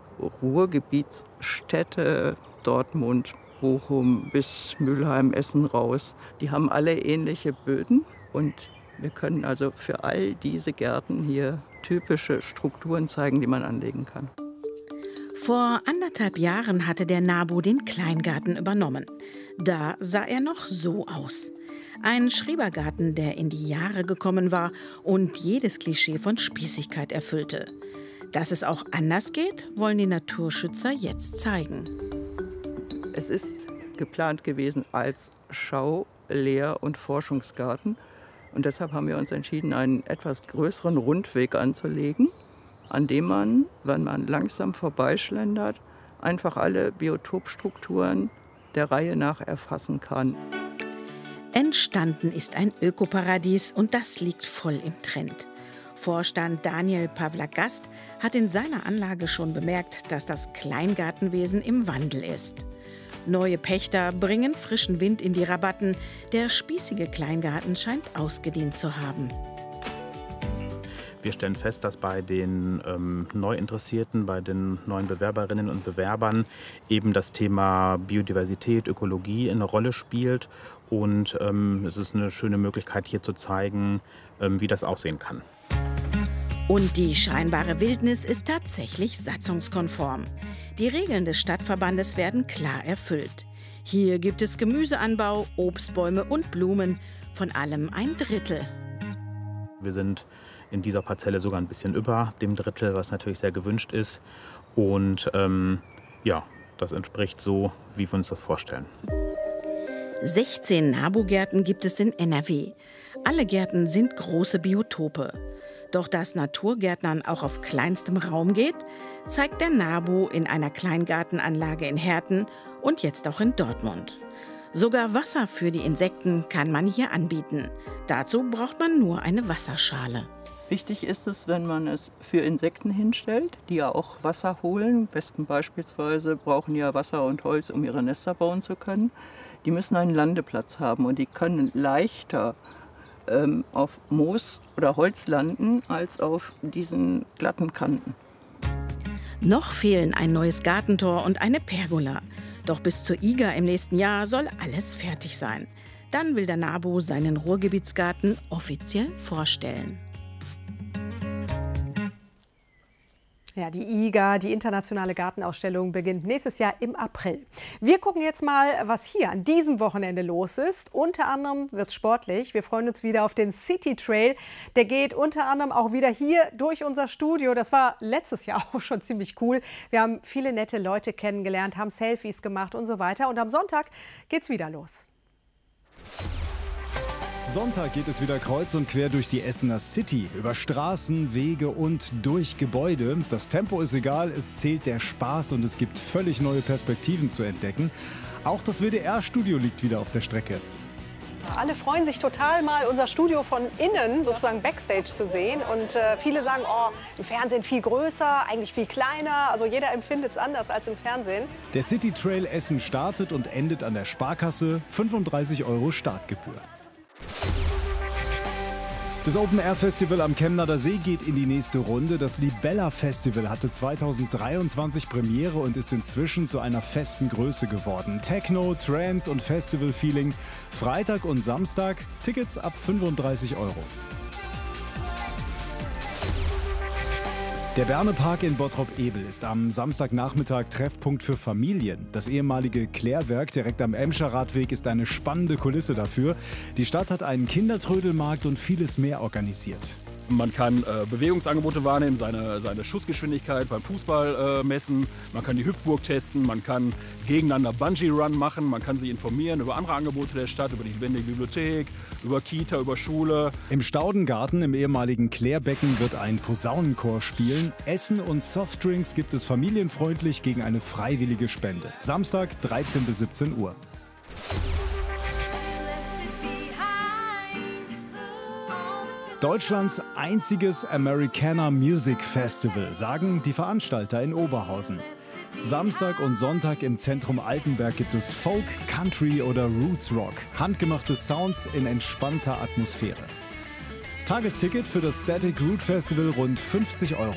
Ruhrgebietsstädte, Dortmund, Bochum bis Mülheim, Essen raus. Die haben alle ähnliche Böden und wir können also für all diese Gärten hier typische Strukturen zeigen, die man anlegen kann. Vor anderthalb Jahren hatte der NABU den Kleingarten übernommen. Da sah er noch so aus. Ein Schrebergarten, der in die Jahre gekommen war und jedes Klischee von Spießigkeit erfüllte. Dass es auch anders geht, wollen die Naturschützer jetzt zeigen. Es ist geplant gewesen als Schau-, Lehr- und Forschungsgarten. Und deshalb haben wir uns entschieden, einen etwas größeren Rundweg anzulegen, an dem man, wenn man langsam vorbeischlendert, einfach alle Biotopstrukturen der Reihe nach erfassen kann. Entstanden ist ein Ökoparadies und das liegt voll im Trend. Vorstand Daniel Pawlak-Gast hat in seiner Anlage schon bemerkt, dass das Kleingartenwesen im Wandel ist. Neue Pächter bringen frischen Wind in die Rabatten. Der spießige Kleingarten scheint ausgedient zu haben. Wir stellen fest, dass bei den ähm, Neuinteressierten, bei den neuen Bewerberinnen und Bewerbern eben das Thema Biodiversität, Ökologie eine Rolle spielt. Und ähm, es ist eine schöne Möglichkeit, hier zu zeigen, ähm, wie das aussehen kann. Und die scheinbare Wildnis ist tatsächlich satzungskonform. Die Regeln des Stadtverbandes werden klar erfüllt. Hier gibt es Gemüseanbau, Obstbäume und Blumen, von allem ein Drittel. Wir sind in dieser Parzelle sogar ein bisschen über dem Drittel, was natürlich sehr gewünscht ist. Und ähm, ja, das entspricht so, wie wir uns das vorstellen. sechzehn NABU-Gärten gibt es in N R W. Alle Gärten sind große Biotope. Doch dass Naturgärtnern auch auf kleinstem Raum geht, zeigt der NABU in einer Kleingartenanlage in Herten und jetzt auch in Dortmund. Sogar Wasser für die Insekten kann man hier anbieten. Dazu braucht man nur eine Wasserschale. Wichtig ist es, wenn man es für Insekten hinstellt, die ja auch Wasser holen. Wespen beispielsweise brauchen ja Wasser und Holz, um ihre Nester bauen zu können. Die müssen einen Landeplatz haben und die können leichter ähm, auf Moos oder Holz landen als auf diesen glatten Kanten. Noch fehlen ein neues Gartentor und eine Pergola. Doch bis zur I G A im nächsten Jahr soll alles fertig sein. Dann will der NABU seinen Ruhrgebietsgarten offiziell vorstellen. Ja, die I G A, die Internationale Gartenausstellung, beginnt nächstes Jahr im April. Wir gucken jetzt mal, was hier an diesem Wochenende los ist. Unter anderem wird es sportlich. Wir freuen uns wieder auf den City Trail. Der geht unter anderem auch wieder hier durch unser Studio. Das war letztes Jahr auch schon ziemlich cool. Wir haben viele nette Leute kennengelernt, haben Selfies gemacht und so weiter. Und am Sonntag geht's wieder los. Sonntag geht es wieder kreuz und quer durch die Essener City, über Straßen, Wege und durch Gebäude. Das Tempo ist egal, es zählt der Spaß und es gibt völlig neue Perspektiven zu entdecken. Auch das W D R-Studio liegt wieder auf der Strecke. Alle freuen sich total, mal unser Studio von innen, sozusagen Backstage, zu sehen. Und äh, viele sagen, oh, im Fernsehen viel größer, eigentlich viel kleiner. Also jeder empfindet es anders als im Fernsehen. Der City Trail Essen startet und endet an der Sparkasse, fünfunddreißig Euro Startgebühr. Das Open-Air-Festival am Chemnader See geht in die nächste Runde. Das Libella-Festival hatte zweitausenddreiundzwanzig Premiere und ist inzwischen zu einer festen Größe geworden. Techno, Trance und Festival-Feeling. Freitag und Samstag, Tickets ab fünfunddreißig Euro. Der Bernepark in Bottrop-Ebel ist am Samstagnachmittag Treffpunkt für Familien. Das ehemalige Klärwerk direkt am Emscher Radweg ist eine spannende Kulisse dafür. Die Stadt hat einen Kindertrödelmarkt und vieles mehr organisiert. Man kann äh, Bewegungsangebote wahrnehmen, seine, seine Schussgeschwindigkeit beim Fußball äh, messen. Man kann die Hüpfburg testen, man kann gegeneinander Bungee-Run machen, man kann sich informieren über andere Angebote der Stadt, über die lebendige Bibliothek, über Kita, über Schule. Im Staudengarten im ehemaligen Klärbecken wird ein Posaunenchor spielen. Essen und Softdrinks gibt es familienfreundlich gegen eine freiwillige Spende. Samstag dreizehn bis siebzehn Uhr. Deutschlands einziges Americana Music Festival, sagen die Veranstalter in Oberhausen. Samstag und Sonntag im Zentrum Altenberg gibt es Folk, Country oder Roots Rock. Handgemachte Sounds in entspannter Atmosphäre. Tagesticket für das Static Root Festival rund fünfzig Euro.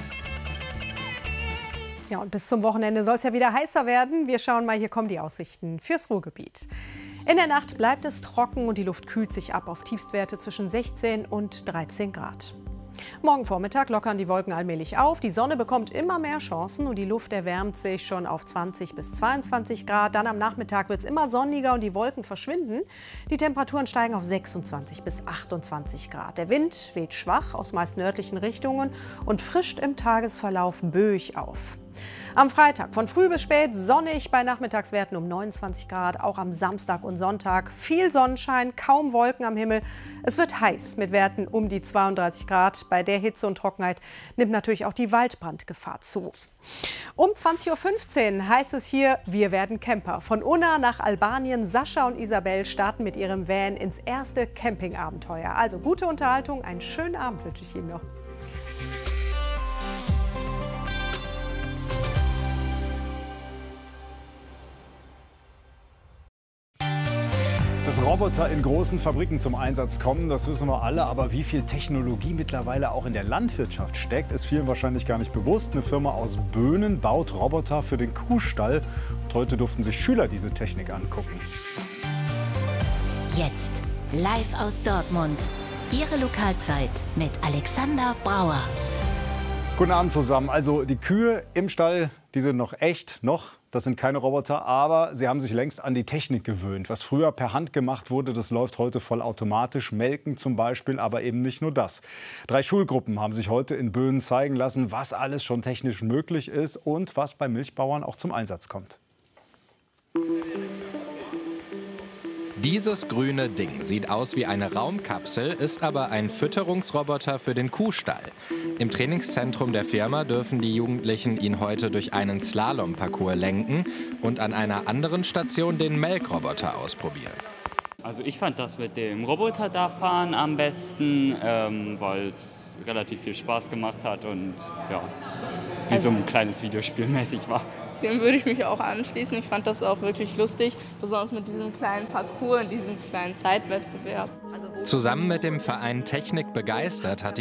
Ja, und bis zum Wochenende soll es ja wieder heißer werden. Wir schauen mal, hier kommen die Aussichten fürs Ruhrgebiet. In der Nacht bleibt es trocken und die Luft kühlt sich ab auf Tiefstwerte zwischen sechzehn und dreizehn Grad. Morgen Vormittag lockern die Wolken allmählich auf. Die Sonne bekommt immer mehr Chancen und die Luft erwärmt sich schon auf zwanzig bis zweiundzwanzig Grad. Dann am Nachmittag wird es immer sonniger und die Wolken verschwinden. Die Temperaturen steigen auf sechsundzwanzig bis achtundzwanzig Grad. Der Wind weht schwach aus meist nördlichen Richtungen und frischt im Tagesverlauf böig auf. Am Freitag von früh bis spät sonnig bei Nachmittagswerten um neunundzwanzig Grad. Auch am Samstag und Sonntag viel Sonnenschein, kaum Wolken am Himmel. Es wird heiß mit Werten um die zweiunddreißig Grad. Bei der Hitze und Trockenheit nimmt natürlich auch die Waldbrandgefahr zu. Um zwanzig Uhr fünfzehn heißt es hier, wir werden Camper. Von Unna nach Albanien. Sascha und Isabel starten mit ihrem Van ins erste Campingabenteuer. Also gute Unterhaltung, einen schönen Abend wünsche ich Ihnen noch. Dass Roboter in großen Fabriken zum Einsatz kommen, das wissen wir alle. Aber wie viel Technologie mittlerweile auch in der Landwirtschaft steckt, ist vielen wahrscheinlich gar nicht bewusst. Eine Firma aus Böhnen baut Roboter für den Kuhstall. Und heute durften sich Schüler diese Technik angucken. Jetzt live aus Dortmund. Ihre Lokalzeit mit Alexander Brauer. Guten Abend zusammen. Also die Kühe im Stall, die sind noch echt, noch. das sind keine Roboter, aber sie haben sich längst an die Technik gewöhnt. Was früher per Hand gemacht wurde, das läuft heute vollautomatisch. Melken zum Beispiel, aber eben nicht nur das. Drei Schulgruppen haben sich heute in Böen zeigen lassen, was alles schon technisch möglich ist und was bei Milchbauern auch zum Einsatz kommt. Dieses grüne Ding sieht aus wie eine Raumkapsel, ist aber ein Fütterungsroboter für den Kuhstall. Im Trainingszentrum der Firma dürfen die Jugendlichen ihn heute durch einen Slalomparcours lenken und an einer anderen Station den Melkroboter ausprobieren. Also ich fand das mit dem Roboter da fahren am besten, ähm, weil es relativ viel Spaß gemacht hat und ja, wie so ein kleines Videospiel mäßig war. Dem würde ich mich auch anschließen. Ich fand das auch wirklich lustig, besonders mit diesem kleinen Parcours, diesem kleinen Zeitwettbewerb. Zusammen mit dem Verein Technik begeistert hat die